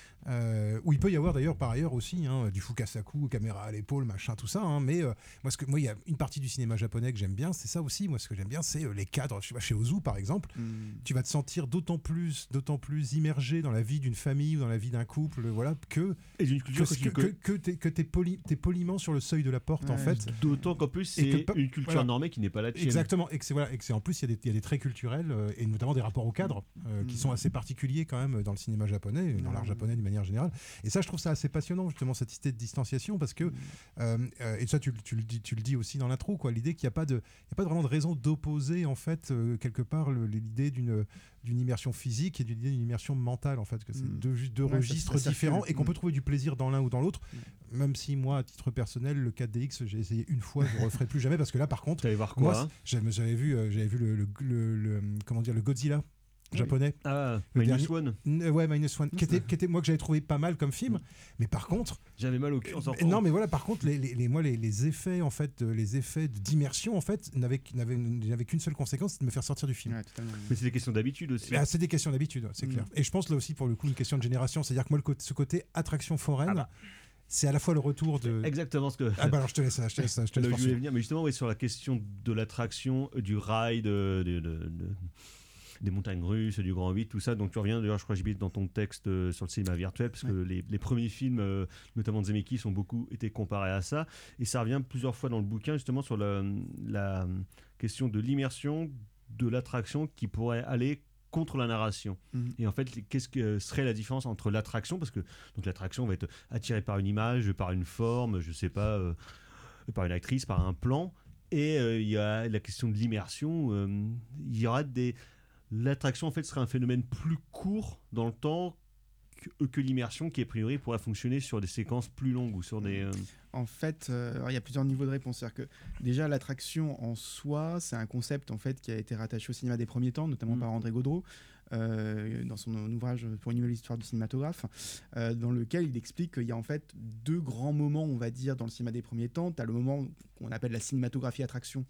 euh, où il peut y avoir d'ailleurs par ailleurs aussi hein, du fukasaku, caméra à l'épaule, machin, tout ça. hein, mais euh, moi, ce que, moi, il y a une partie du cinéma japonais que j'aime bien, c'est ça aussi. Moi, ce que j'aime bien, c'est euh, les cadres. Je sais pas, chez Ozu, par exemple, Mm. tu vas te sentir d'autant plus, d'autant plus immergé dans la vie d'une famille ou dans la vie d'un couple, voilà, que Et d'une que, culture que, que, tu que, que t'es, que t'es poli- t'es poliment sur le seuil de la porte, en Ouais, fait. c'est- D'autant qu'en plus, Et que c'est pas- une culture voilà. normée qui n'est pas la tienne. Exactement, et que c'est voilà, et que c'est en plus il y, a des- il y a des traits culturels euh, et notamment des rapports au cadre euh, qui Mm. sont assez particuliers quand même dans le cinéma japonais, et dans Mm. l'art japonais d'une manière générale. Et ça, je trouve ça assez passionnant justement cette idée de distanciation parce que Mm. euh, euh, et ça tu, le- tu le dis, tu le dis aussi dans l'intro quoi, l'idée qu'il n'y a pas de, il y a pas vraiment de raison d'opposer en fait euh, quelque part le- l'idée d'une d'une immersion physique et d'une idée d'une immersion mentale en fait, que c'est Mm. deux, ju- deux Ouais, ça- registres ça circule. différents et qu'on Mm. peut trouver du plaisir dans l'un ou dans l'autre. Même si moi, à titre personnel, le quatre D X, j'ai essayé une fois, je ne le referai plus jamais parce que là, par contre, Tu allais voir moi, quoi hein j'avais j'avais vu, euh, j'avais vu le, le- le- le- comment dire, le Godzilla Oui. japonais. Ah, Le Minus dernier- One. N- euh, ouais, Minus One, qui était, qui était, moi que j'avais trouvé pas mal comme film, mais par contre, J'avais mal au cul en euh, sortant. non, mais voilà, par contre, les, les, les- moi, les, les effets, en fait, euh, les effets d'immersion, en fait, n'avaient n'avaient- n'avaient qu'une seule conséquence, c'est de me faire sortir du film. Ouais, totalement. Mais c'est des questions d'habitude aussi. Ah, c'est des questions d'habitude, c'est Mm. clair. Et je pense là aussi, pour le coup, une question de génération, c'est-à-dire que moi, le côté- ce côté attraction foraine, Ah bah. c'est à la fois le retour de. Exactement ce que. Ah bah alors je te laisse, je te laisse, je te Là laisse où je voulais poursuivre. venir, mais justement, oui, sur la question de l'attraction, euh, du ride, euh, de- de- de- des montagnes russes, du Grand huit, tout ça. Donc tu reviens, d'ailleurs, je crois, J B, dans ton texte euh, sur le cinéma virtuel, parce que les, les premiers films, euh, notamment de Zemeckis, ont beaucoup été comparés à ça. Et ça revient plusieurs fois dans le bouquin, justement, sur la, la question de l'immersion, de l'attraction qui pourrait aller contre la narration. Mhm. Et en fait, qu'est-ce que serait la différence entre l'attraction, parce que donc l'attraction va être attirée par une image, par une forme, je sais pas, euh, par une actrice, par un plan, et euh, il y a la question de l'immersion. euh, Il y aura des l'attraction en fait serait un phénomène plus court dans le temps que, que l'immersion qui a priori pourrait fonctionner sur des séquences plus longues ou sur des. euh, En fait, euh, alors, il y a plusieurs niveaux de réponse. C'est-à-dire que déjà, l'attraction en soi, c'est un concept en fait qui a été rattaché au cinéma des premiers temps, notamment Mm. par André Gaudreau, euh, dans son ouvrage Pour une nouvelle histoire du cinématographe, euh, dans lequel il explique qu'il y a en fait deux grands moments, on va dire, dans le cinéma des premiers temps. Tu as le moment qu'on appelle la cinématographie attraction,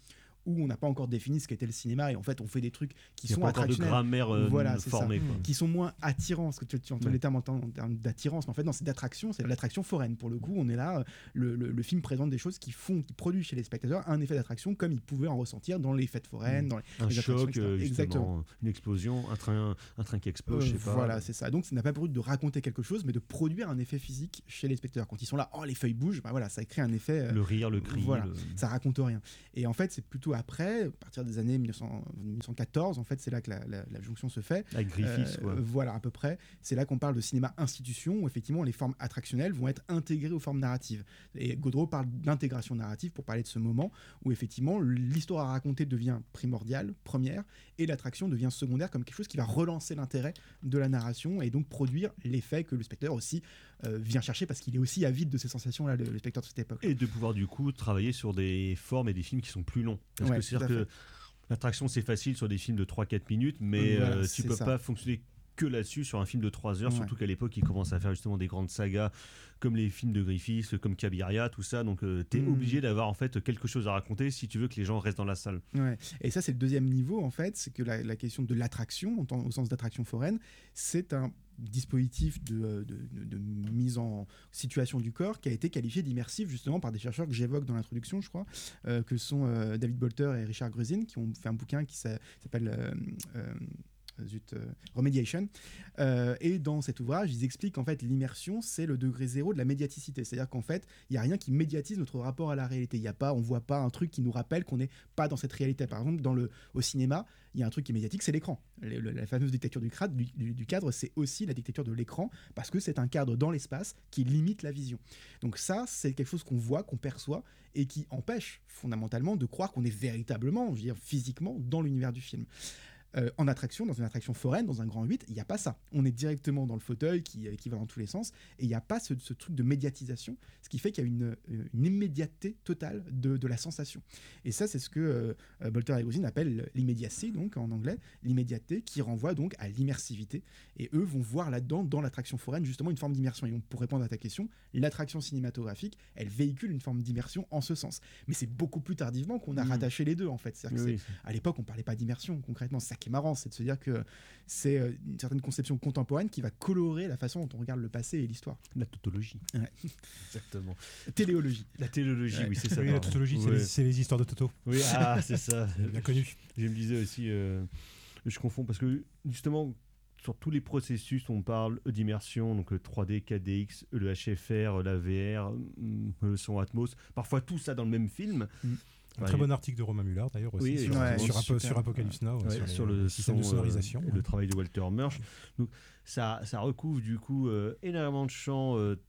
où on n'a pas encore défini ce qu'était le cinéma et en fait on fait des trucs qui Il y a sont pas encore de attractionnels, grammaire euh, Voilà, c'est formée. ça. quoi. qui sont moins attirants, parce que tu, tu entends Ouais. les termes en, temps- en termes d'attirance, mais en fait non, c'est d'attraction, c'est de l'attraction foraine. Pour le coup, on est là, euh, le, le- le film présente des choses qui font, qui produisent chez les spectateurs un effet d'attraction comme ils pouvaient en ressentir dans les fêtes foraines, Mm. dans les, Un les attractions, choc, et cetera. euh, Exactement. justement, une explosion, un train, un train qui explose, je Euh, sais pas. Voilà, c'est ça. Donc, ça n'a pas pour but de raconter quelque chose, mais de produire un effet physique chez les spectateurs. Quand ils sont là, oh, les feuilles bougent, bah voilà, ça crée un effet. euh, Le rire, le cri. voilà. le- Ça raconte rien. Et en fait, c'est plutôt après, à partir des années mille neuf cents mille neuf cent quatorze, en fait, c'est là que la, la- la jonction se fait. Avec Griffiths, Euh, quoi. Voilà, à peu près. C'est là qu'on parle de cinéma institution, où effectivement les formes attractionnelles vont être intégrées aux formes narratives. Et Gaudreau parle d'intégration narrative pour parler de ce moment où effectivement l'histoire à raconter devient primordiale, première, et l'attraction devient secondaire comme quelque chose qui va relancer l'intérêt de la narration et donc produire l'effet que le spectateur aussi euh, vient chercher parce qu'il est aussi avide de ces sensations-là, le, le spectateur de cette époque. Et de pouvoir du coup travailler sur des formes et des films qui sont plus longs. Parce Ouais, que c'est-à-dire tout à que l'attraction c'est facile sur des films de trois quatre minutes, mais Voilà, euh, c'est tu peux ça. pas fonctionner que là-dessus sur un film de trois heures, Ouais. surtout qu'à l'époque ils commencent à faire justement des grandes sagas comme les films de Griffiths, comme Cabiria, tout ça. Donc euh, t'es Mm. obligé d'avoir en fait quelque chose à raconter si tu veux que les gens restent dans la salle. Ouais. Et ça, c'est le deuxième niveau, en fait, c'est que la, la question de l'attraction, en tant- au sens d'attraction foraine, c'est un dispositif de, de- de- de mise en situation du corps qui a été qualifié d'immersif justement par des chercheurs que j'évoque dans l'introduction, je crois, euh, que sont euh, David Bolter et Richard Gruzin, qui ont fait un bouquin qui s'a- s'appelle euh, euh, zut, euh, Remediation. Euh, et dans cet ouvrage, ils expliquent qu'en fait l'immersion, c'est le degré zéro de la médiaticité. C'est-à-dire qu'en fait, il n'y a rien qui médiatise notre rapport à la réalité. Il y a pas, on voit pas un truc qui nous rappelle qu'on n'est pas dans cette réalité. Par exemple, dans le, au cinéma, il y a un truc qui est médiatique, c'est l'écran. Le- le- la fameuse dictature du, crade, du, du- du cadre, c'est aussi la dictature de l'écran, parce que c'est un cadre dans l'espace qui limite la vision. Donc ça, c'est quelque chose qu'on voit, qu'on perçoit, et qui empêche fondamentalement de croire qu'on est véritablement, je veux dire, physiquement, dans l'univers du film. Euh, en attraction, dans une attraction foraine, dans un grand huit, il n'y a pas ça. On est directement dans le fauteuil qui, qui va dans tous les sens et il n'y a pas ce, ce truc de médiatisation, ce qui fait qu'il y a une, une immédiateté totale de, de la sensation. Et ça, c'est ce que euh, Bolter et Gruzin appellent l'immediacy, donc en anglais, l'immédiateté qui renvoie donc à l'immersivité. Et eux vont voir là-dedans, dans l'attraction foraine, justement une forme d'immersion. Et donc, pour répondre à ta question, l'attraction cinématographique, elle véhicule une forme d'immersion en ce sens. Mais c'est beaucoup plus tardivement qu'on a Mmh. rattaché les deux, en fait. C'est-à-dire que Oui, c'est- à l'époque, on parlait pas d'immersion concrètement. C'est ça qui est marrant, c'est de se dire que c'est euh, une certaine conception contemporaine qui va colorer la façon dont on regarde le passé et l'histoire. La tautologie. Ouais. Exactement. Téléologie. La téléologie, Ouais. oui, c'est ça. Oui, la pardon. tautologie, c'est Ouais. les- c'est les histoires de Toto. Oui, ah, c'est ça. Bien connu. Je me disais aussi, euh, je confonds parce que justement, sur tous les processus, on parle d'immersion, donc le trois D, quatre D X, le H F R, la V R, hum, le son Atmos, parfois tout ça dans le même film. Mm. Un Ouais, très bon article de Romain Muller d'ailleurs aussi Oui, sur, ouais, sur, Apo- super. sur Apocalypse Now, Ouais, sur, les- sur le les systèmes son, de sonorisation. euh, et le travail de Walter Murch. Donc ça, ça recouvre du coup euh, énormément de champs euh,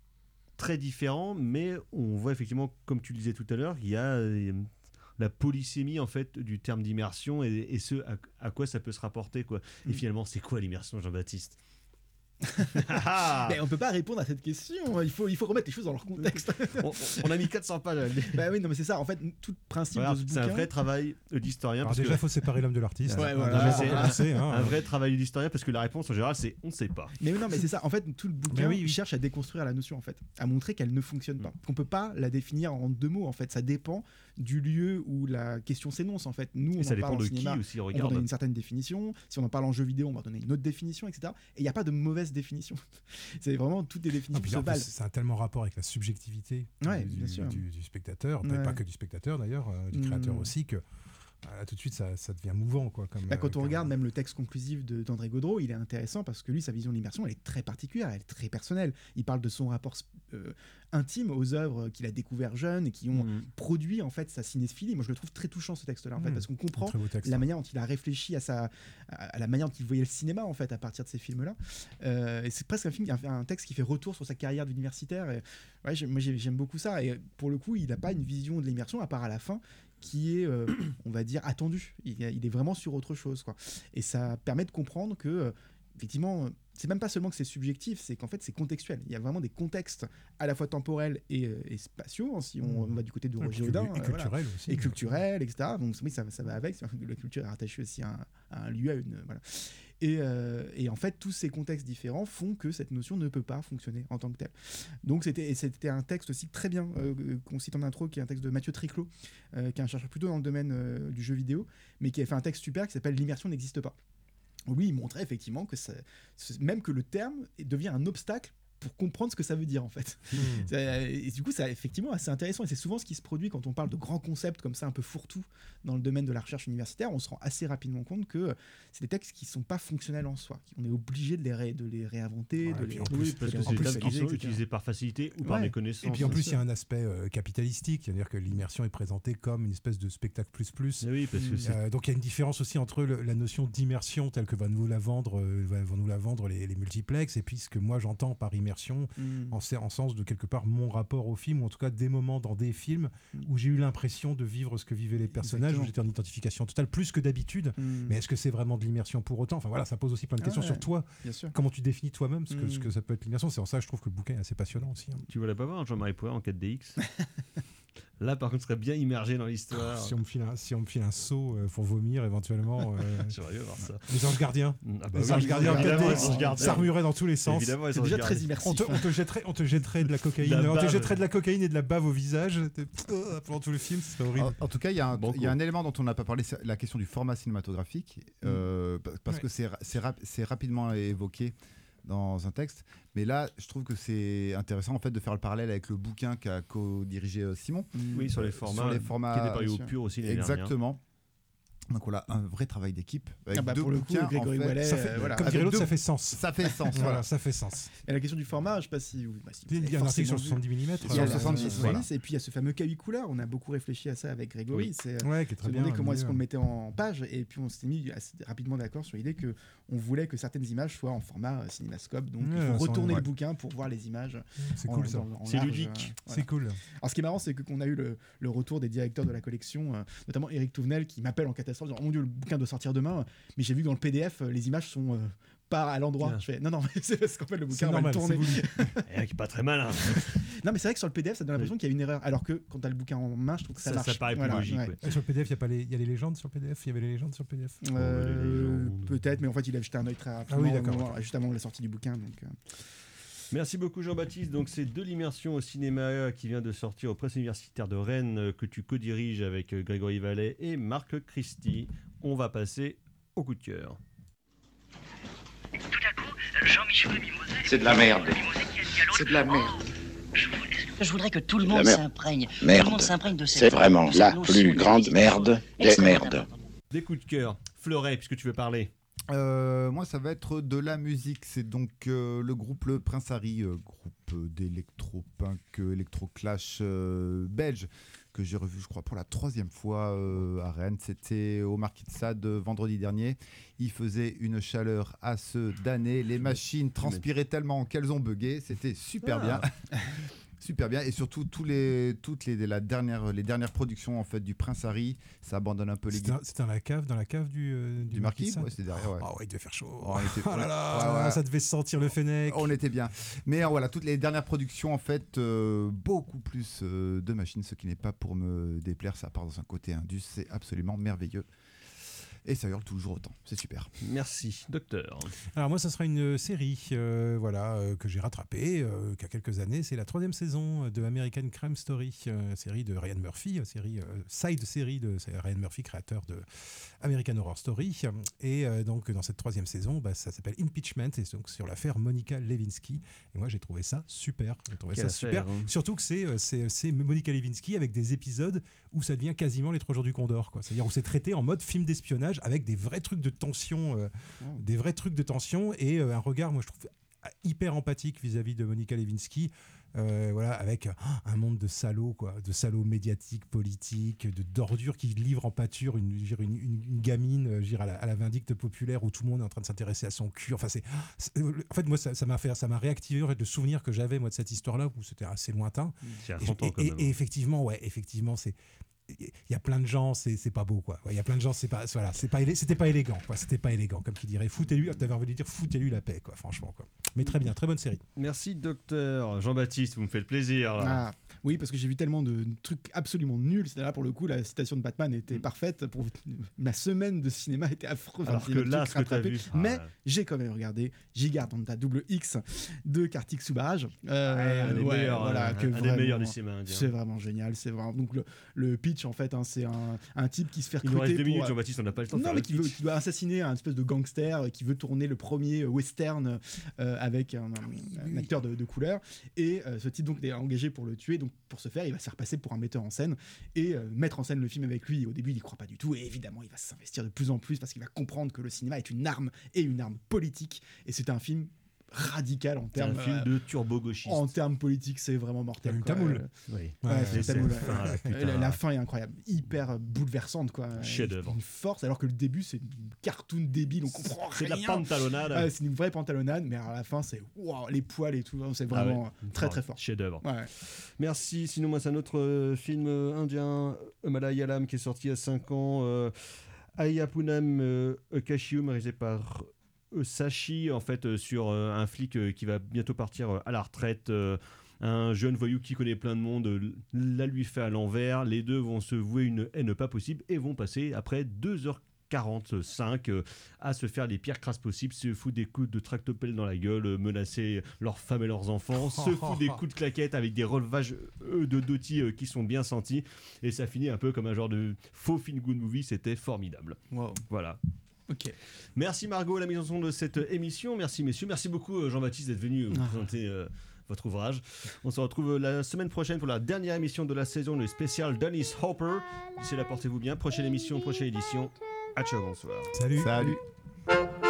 très différents, mais on voit effectivement, comme tu le disais tout à l'heure, il y a euh, la polysémie en fait du terme d'immersion et, et ce à, à quoi ça peut se rapporter quoi. Et Mm. finalement, c'est quoi l'immersion, Jean-Baptiste? Mais on peut pas répondre à cette question. Il faut, il faut remettre les choses dans leur contexte. on, on a mis quatre cents pages. Bah oui, non, mais c'est ça. En fait, tout le principe Voilà, de ce c'est un bouquin. vrai travail d'historien. Alors parce déjà, que- il faut séparer l'homme de l'artiste. Ouais, Hein, voilà. déjà, C'est pour un- commencer, hein. un vrai travail d'historien parce que la réponse en général c'est on ne sait pas. Mais non, mais c'est ça. En fait, tout le bouquin Mais oui, oui. cherche à déconstruire la notion, en fait, à montrer qu'elle ne fonctionne pas. Mm. Qu'on peut pas la définir en deux mots, en fait. Ça dépend du lieu où la question s'énonce, en fait. Nous, on Et ça en dépend parle de en qui cinéma. aussi On va regarde. donner une certaine définition. Si on en parle en jeu vidéo, on va donner une autre définition, et cetera. Et il n'y a pas de mauvaise définition. C'est vraiment toutes les Non, définitions puis se en plus, valent. ça a tellement rapport avec la subjectivité Ouais, du, bien sûr. du- du spectateur, Ouais. pas que du spectateur d'ailleurs, euh, du Mm. créateur aussi, que euh, tout de suite ça, ça devient mouvant. Quoi, comme, Bah, quand euh, on comme- regarde même le texte conclusif de- d'André Gaudreau, il est intéressant parce que lui, sa vision de l'immersion, elle est très particulière, elle est très personnelle. Il parle de son rapport euh, intime aux œuvres qu'il a découvert jeune et qui ont Mm. produit en fait sa cinéphilie. Moi, je le trouve très touchant ce texte-là, en fait, Mm. parce qu'on un comprend très beau texte. la manière dont il a réfléchi à, sa, à à la manière dont il voyait le cinéma en fait à partir de ces films-là. Euh, et c'est presque un film, un, un texte qui fait retour sur sa carrière d'universitaire. Et, ouais, j'ai- moi j'ai- j'aime beaucoup ça. Et pour le coup, il n'a pas une vision de l'immersion à part à la fin qui est, euh, on va dire, attendue. Il, il est vraiment sur autre chose, quoi. Et ça permet de comprendre que euh, effectivement, euh, c'est même pas seulement que c'est subjectif, c'est qu'en fait c'est contextuel. Il y a vraiment des contextes à la fois temporels et, euh, et spatiaux, hein, si on, on va du côté de Ouais, Roger cultu- Audin. et euh, voilà. culturel aussi. Et culturel, et cetera. Donc oui, ça, ça va avec. La culture est rattachée aussi à un, à un lieu, à une voilà. Et, euh, et en fait, tous ces contextes différents font que cette notion ne peut pas fonctionner en tant que telle. Donc c'était, et c'était un texte aussi très bien, euh, qu'on cite en intro, qui est un texte de Mathieu Triclot, euh, qui est un chercheur plutôt dans le domaine euh, du jeu vidéo, mais qui a fait un texte super qui s'appelle « L'immersion n'existe pas ». Lui, il montrait effectivement que ça, même que le terme devient un obstacle pour comprendre ce que ça veut dire en fait. Mmh. Et du coup, c'est effectivement assez intéressant et c'est souvent ce qui se produit quand on parle de grands concepts comme ça, un peu fourre-tout dans le domaine de la recherche universitaire. On se rend assez rapidement compte que c'est des textes qui ne sont pas fonctionnels en soi. On est obligé de les, ré, de les réinventer, ouais, de les... En plus, parce que c'est des termes qui sont utilisés par facilité ou par ouais. méconnaissance. Et puis en plus, il y a un aspect euh, capitalistique, c'est-à-dire que l'immersion est présentée comme une espèce de spectacle plus plus. Oui, parce que c'est... Euh, donc il y a une différence aussi entre le, la notion d'immersion telle que va nous la vendre, euh, vont nous la vendre les, les multiplex, et puis ce que moi j'entends par immersion. Mmh. En, en sens de quelque part mon rapport au film, ou en tout cas des moments dans des films où j'ai eu l'impression de vivre ce que vivaient les personnages, Exactement. Où j'étais en identification totale, plus que d'habitude. Mmh. Mais est-ce que c'est vraiment de l'immersion pour autant ? Enfin voilà, ça pose aussi plein de questions ah ouais, sur toi. Comment tu définis toi-même ce que, mmh. ce que ça peut être l'immersion ? C'est en ça que je trouve que le bouquin est assez passionnant aussi. Hein. Tu voulais pas voir Jean-Marie Poiret en quatre D X ? Là, par contre, serait bien immergé dans l'histoire. Si on me file un, si on me file un seau euh, pour vomir, éventuellement. Euh... J'aimerais bien voir ça. Les anges gardiens. Ah bah les oui, anges gardiens en quatre D X. Gardiens. Ça remuerait dans tous les sens. Évidemment, c'est déjà très immersif. On te, on te jetterait, on te jetterait de la cocaïne. La on te bave. jetterait de la cocaïne et de la bave au visage pendant tout le film. C'est horrible. En, en tout cas, il y, bon y a un élément dont on n'a pas parlé, c'est la question du format cinématographique, mmh. euh, parce ouais. que c'est, c'est, rap- c'est rapidement évoqué dans un texte, mais là je trouve que c'est intéressant en fait de faire le parallèle avec le bouquin qu'a co-dirigé euh, Simon. Oui, sur les formats, sur les formats qui était paru au pur aussi l'année dernière. Exactement. Donc voilà, un vrai travail d'équipe avec ah bah deux pour bouquins. Le coup, Grégory en fait, Wallet, ça fait, euh, voilà. Comme dirait l'autre, deux... ça fait sens. Ça fait sens, voilà, voilà. ça fait sens. Et la question du format, je ne sais pas si vous. Bah, si il y a un article sur le soixante-dix millimètres. Il y a le soixante-dix, voilà. Et puis il y a ce fameux K huit couleur. On a beaucoup réfléchi à ça avec Grégory. Oui. C'est ouais, qui est très se bien. demander comment est-ce qu'on le mettait en page. Et puis on s'était mis assez rapidement d'accord sur l'idée que on voulait que certaines images soient en format cinémascope. Donc il faut retourner le bouquin pour voir les images. C'est cool ça. C'est ludique. C'est cool. Alors ce qui est marrant, c'est qu'on a eu le retour des directeurs de la collection, notamment Eric Touvenel, qui m'appelle en catastrophe, disant oh mon Dieu, le bouquin doit sortir demain. Mais j'ai vu que dans le P D F, les images sont euh, pas à l'endroit. Bien. Je fais non, non, c'est parce qu'en fait, le bouquin, c'est on normal, va le tourner. C'est qui est pas très malin. Non, mais c'est vrai que sur le P D F, ça donne l'impression oui. qu'il y a une erreur. Alors que quand tu as le bouquin en main, je trouve que ça, ça marche. Ça paraît plus voilà, logique. ouais. Ouais. Et sur le P D F, il y a pas les, il y a les légendes sur le P D F. Il y avait les légendes sur le P D F. Euh, oh, peut-être, mais en fait, il a jeté un œil très rapidement. Ah oui, d'accord. Moment, juste avant la sortie du bouquin. Donc. Euh... Merci beaucoup Jean-Baptiste. Donc c'est de l'immersion au cinéma qui vient de sortir aux presses universitaires de Rennes que tu co-diriges avec Grégory Wallet et Marc Christie. On va passer au coup de cœur. Tout à coup, Jean-Michel Mimosé... C'est de la merde. C'est de la merde. Je voudrais que tout le monde s'imprègne. Merde. Tout le monde s'imprègne de cette C'est vraiment la plus grande merde des merdes. Des coups de cœur. Fleuret, puisque tu veux parler. Euh, moi, ça va être de la musique. C'est donc euh, le groupe Le Prince Harry, euh, groupe d'électro-punk, électro-clash euh, belge, que j'ai revu, je crois, pour la troisième fois euh, à Rennes. C'était au Marquis de Sade vendredi dernier. Il faisait une chaleur à se damner. Les machines transpiraient tellement qu'elles ont bugué. C'était super ah. bien. Super bien, et surtout tous les, toutes les, la dernière, les dernières productions en fait, du Prince Harry, ça abandonne un peu les guides. C'était dans la cave, dans la cave du, euh, du, du Marquis, ouais, c'était derrière. Ouais. Oh, ouais, il devait faire chaud. Oh, était... oh là là, ouais, ouais. Ça devait sentir le fennec. On était bien. Mais euh, voilà, toutes les dernières productions, en fait, euh, beaucoup plus euh, de machines, ce qui n'est pas pour me déplaire, ça part dans un côté indus, c'est absolument merveilleux. Et ça hurle toujours autant, c'est super. Merci, docteur. Alors moi, ça sera une série euh, voilà, euh, que j'ai rattrapée euh, il y a quelques années. C'est la troisième saison de American Crime Story, euh, série de Ryan Murphy, série, euh, side série de Ryan Murphy, créateur de American Horror Story. Et euh, donc dans cette troisième saison, bah, ça s'appelle Impeachment, et donc sur l'affaire Monica Lewinsky. Et moi, j'ai trouvé ça super. J'ai trouvé Quelle ça affaire, super. hein. Surtout que c'est, c'est, c'est Monica Lewinsky avec des épisodes où ça devient quasiment les trois jours du Condor, quoi. C'est-à-dire où c'est traité en mode film d'espionnage avec des vrais trucs de tension, euh, oh. des vrais trucs de tension et euh, un regard, moi je trouve hyper empathique vis-à-vis de Monica Lewinsky, euh, voilà, avec euh, un monde de salauds, quoi, de salauds médiatiques, politiques, de d'ordures qui livrent en pâture une, une, une, une gamine, euh, à, la, à la vindicte populaire où tout le monde est en train de s'intéresser à son cul. Enfin, c'est, c'est, en fait, moi, ça, ça m'a fait, ça m'a réactivé en fait, le souvenir que j'avais moi de cette histoire-là où c'était assez lointain. C'est à et, cent ans, quand et, même. et, et effectivement, ouais, effectivement, c'est il y a plein de gens, c'est, c'est pas beau, quoi. Il y a plein de gens, c'est pas, voilà, c'est pas, c'était pas élégant, quoi. C'était pas élégant, comme qui dirait. Foutez-lui, t'avais envie de dire, foutez-lui la paix, quoi. Franchement, quoi. Mais très bien, très bonne série. Merci, docteur Jean-Baptiste, vous me faites plaisir. Ah, Oui, parce que j'ai vu tellement de trucs absolument nuls. C'est là pour le coup, la citation de Batman était Mm. parfaite. Pour ma semaine de cinéma était affreuse. Alors Enfin, que j'ai le là, truc ce que t'as rattrapé. vu, Mais ah. j'ai quand même regardé Gigardanta double X de Kartik Subbaraj. Euh, Ouais, un des ouais, meilleurs, voilà, un- que un des vraiment, meilleurs du cinéma indien. C'est vraiment génial. C'est vraiment donc le, le pitch en fait, hein, c'est un, un type qui se fait Il nous reste recruter deux pour, minutes, Jean-Baptiste, on n'a pas le temps de non, faire mais le qui, veut, pitch. qui doit assassiner un espèce de gangster, euh, qui veut tourner le premier western euh, avec un, un- un acteur de, de couleur. Et euh, ce type donc est engagé pour le tuer. Donc pour ce faire, il va se faire passer pour un metteur en scène et euh, mettre en scène le film avec lui. Et au début, il n'y croit pas du tout. Et évidemment, il va s'investir de plus en plus parce qu'il va comprendre que le cinéma est une arme et une arme politique. Et c'est un film radical en C'est un termes film euh, de turbo-gauchiste. en termes politiques, c'est vraiment mortel. Une quoi. tamoule. Euh, Oui. Ouais, Ouais, c'est c'est tamoule, la fin, ouais. là, putain. la, la fin est incroyable, hyper bouleversante quoi. Chef-d'œuvre. Une force, alors que le début c'est une cartoon débile, on comprend C'est de rien. la pantalonnade. Ouais, c'est une vraie pantalonnade, mais à la fin c'est wow, les poils et tout, c'est vraiment Ah ouais. très très fort. Chef-d'œuvre. Ouais. Merci. Sinon, moi, c'est un autre euh, film euh, indien, euh, Malayalam, qui est sorti il y a cinq ans. Euh, Ayapunam euh, Kashium, réalisé par euh, Sachi, en fait, euh, sur euh, un flic euh, qui va bientôt partir euh, à la retraite. euh, un jeune voyou qui connaît plein de monde euh, la lui fait à l'envers. Les deux vont se vouer une haine pas possible et vont passer, après deux heures quarante-cinq euh, à se faire les pires crasses possibles, se foutre des coups de tractopelle dans la gueule, euh, menacer leurs femmes et leurs enfants, se foutre des coups de claquettes avec des relevages euh, de Doty euh, qui sont bien sentis, et ça finit un peu comme un genre de faux feel good movie. C'était formidable. Wow. Voilà. Ok. Merci Margot à la mise en son de cette émission. Merci messieurs. Merci beaucoup euh, Jean-Baptiste d'être venu euh, Ah. présenter euh, votre ouvrage. On se retrouve la semaine prochaine pour la dernière émission de la saison, le spécial Dennis Hopper. D'ici là, portez-vous bien. Prochaine émission, prochaine édition. À ciao, bonsoir. Salut. Salut.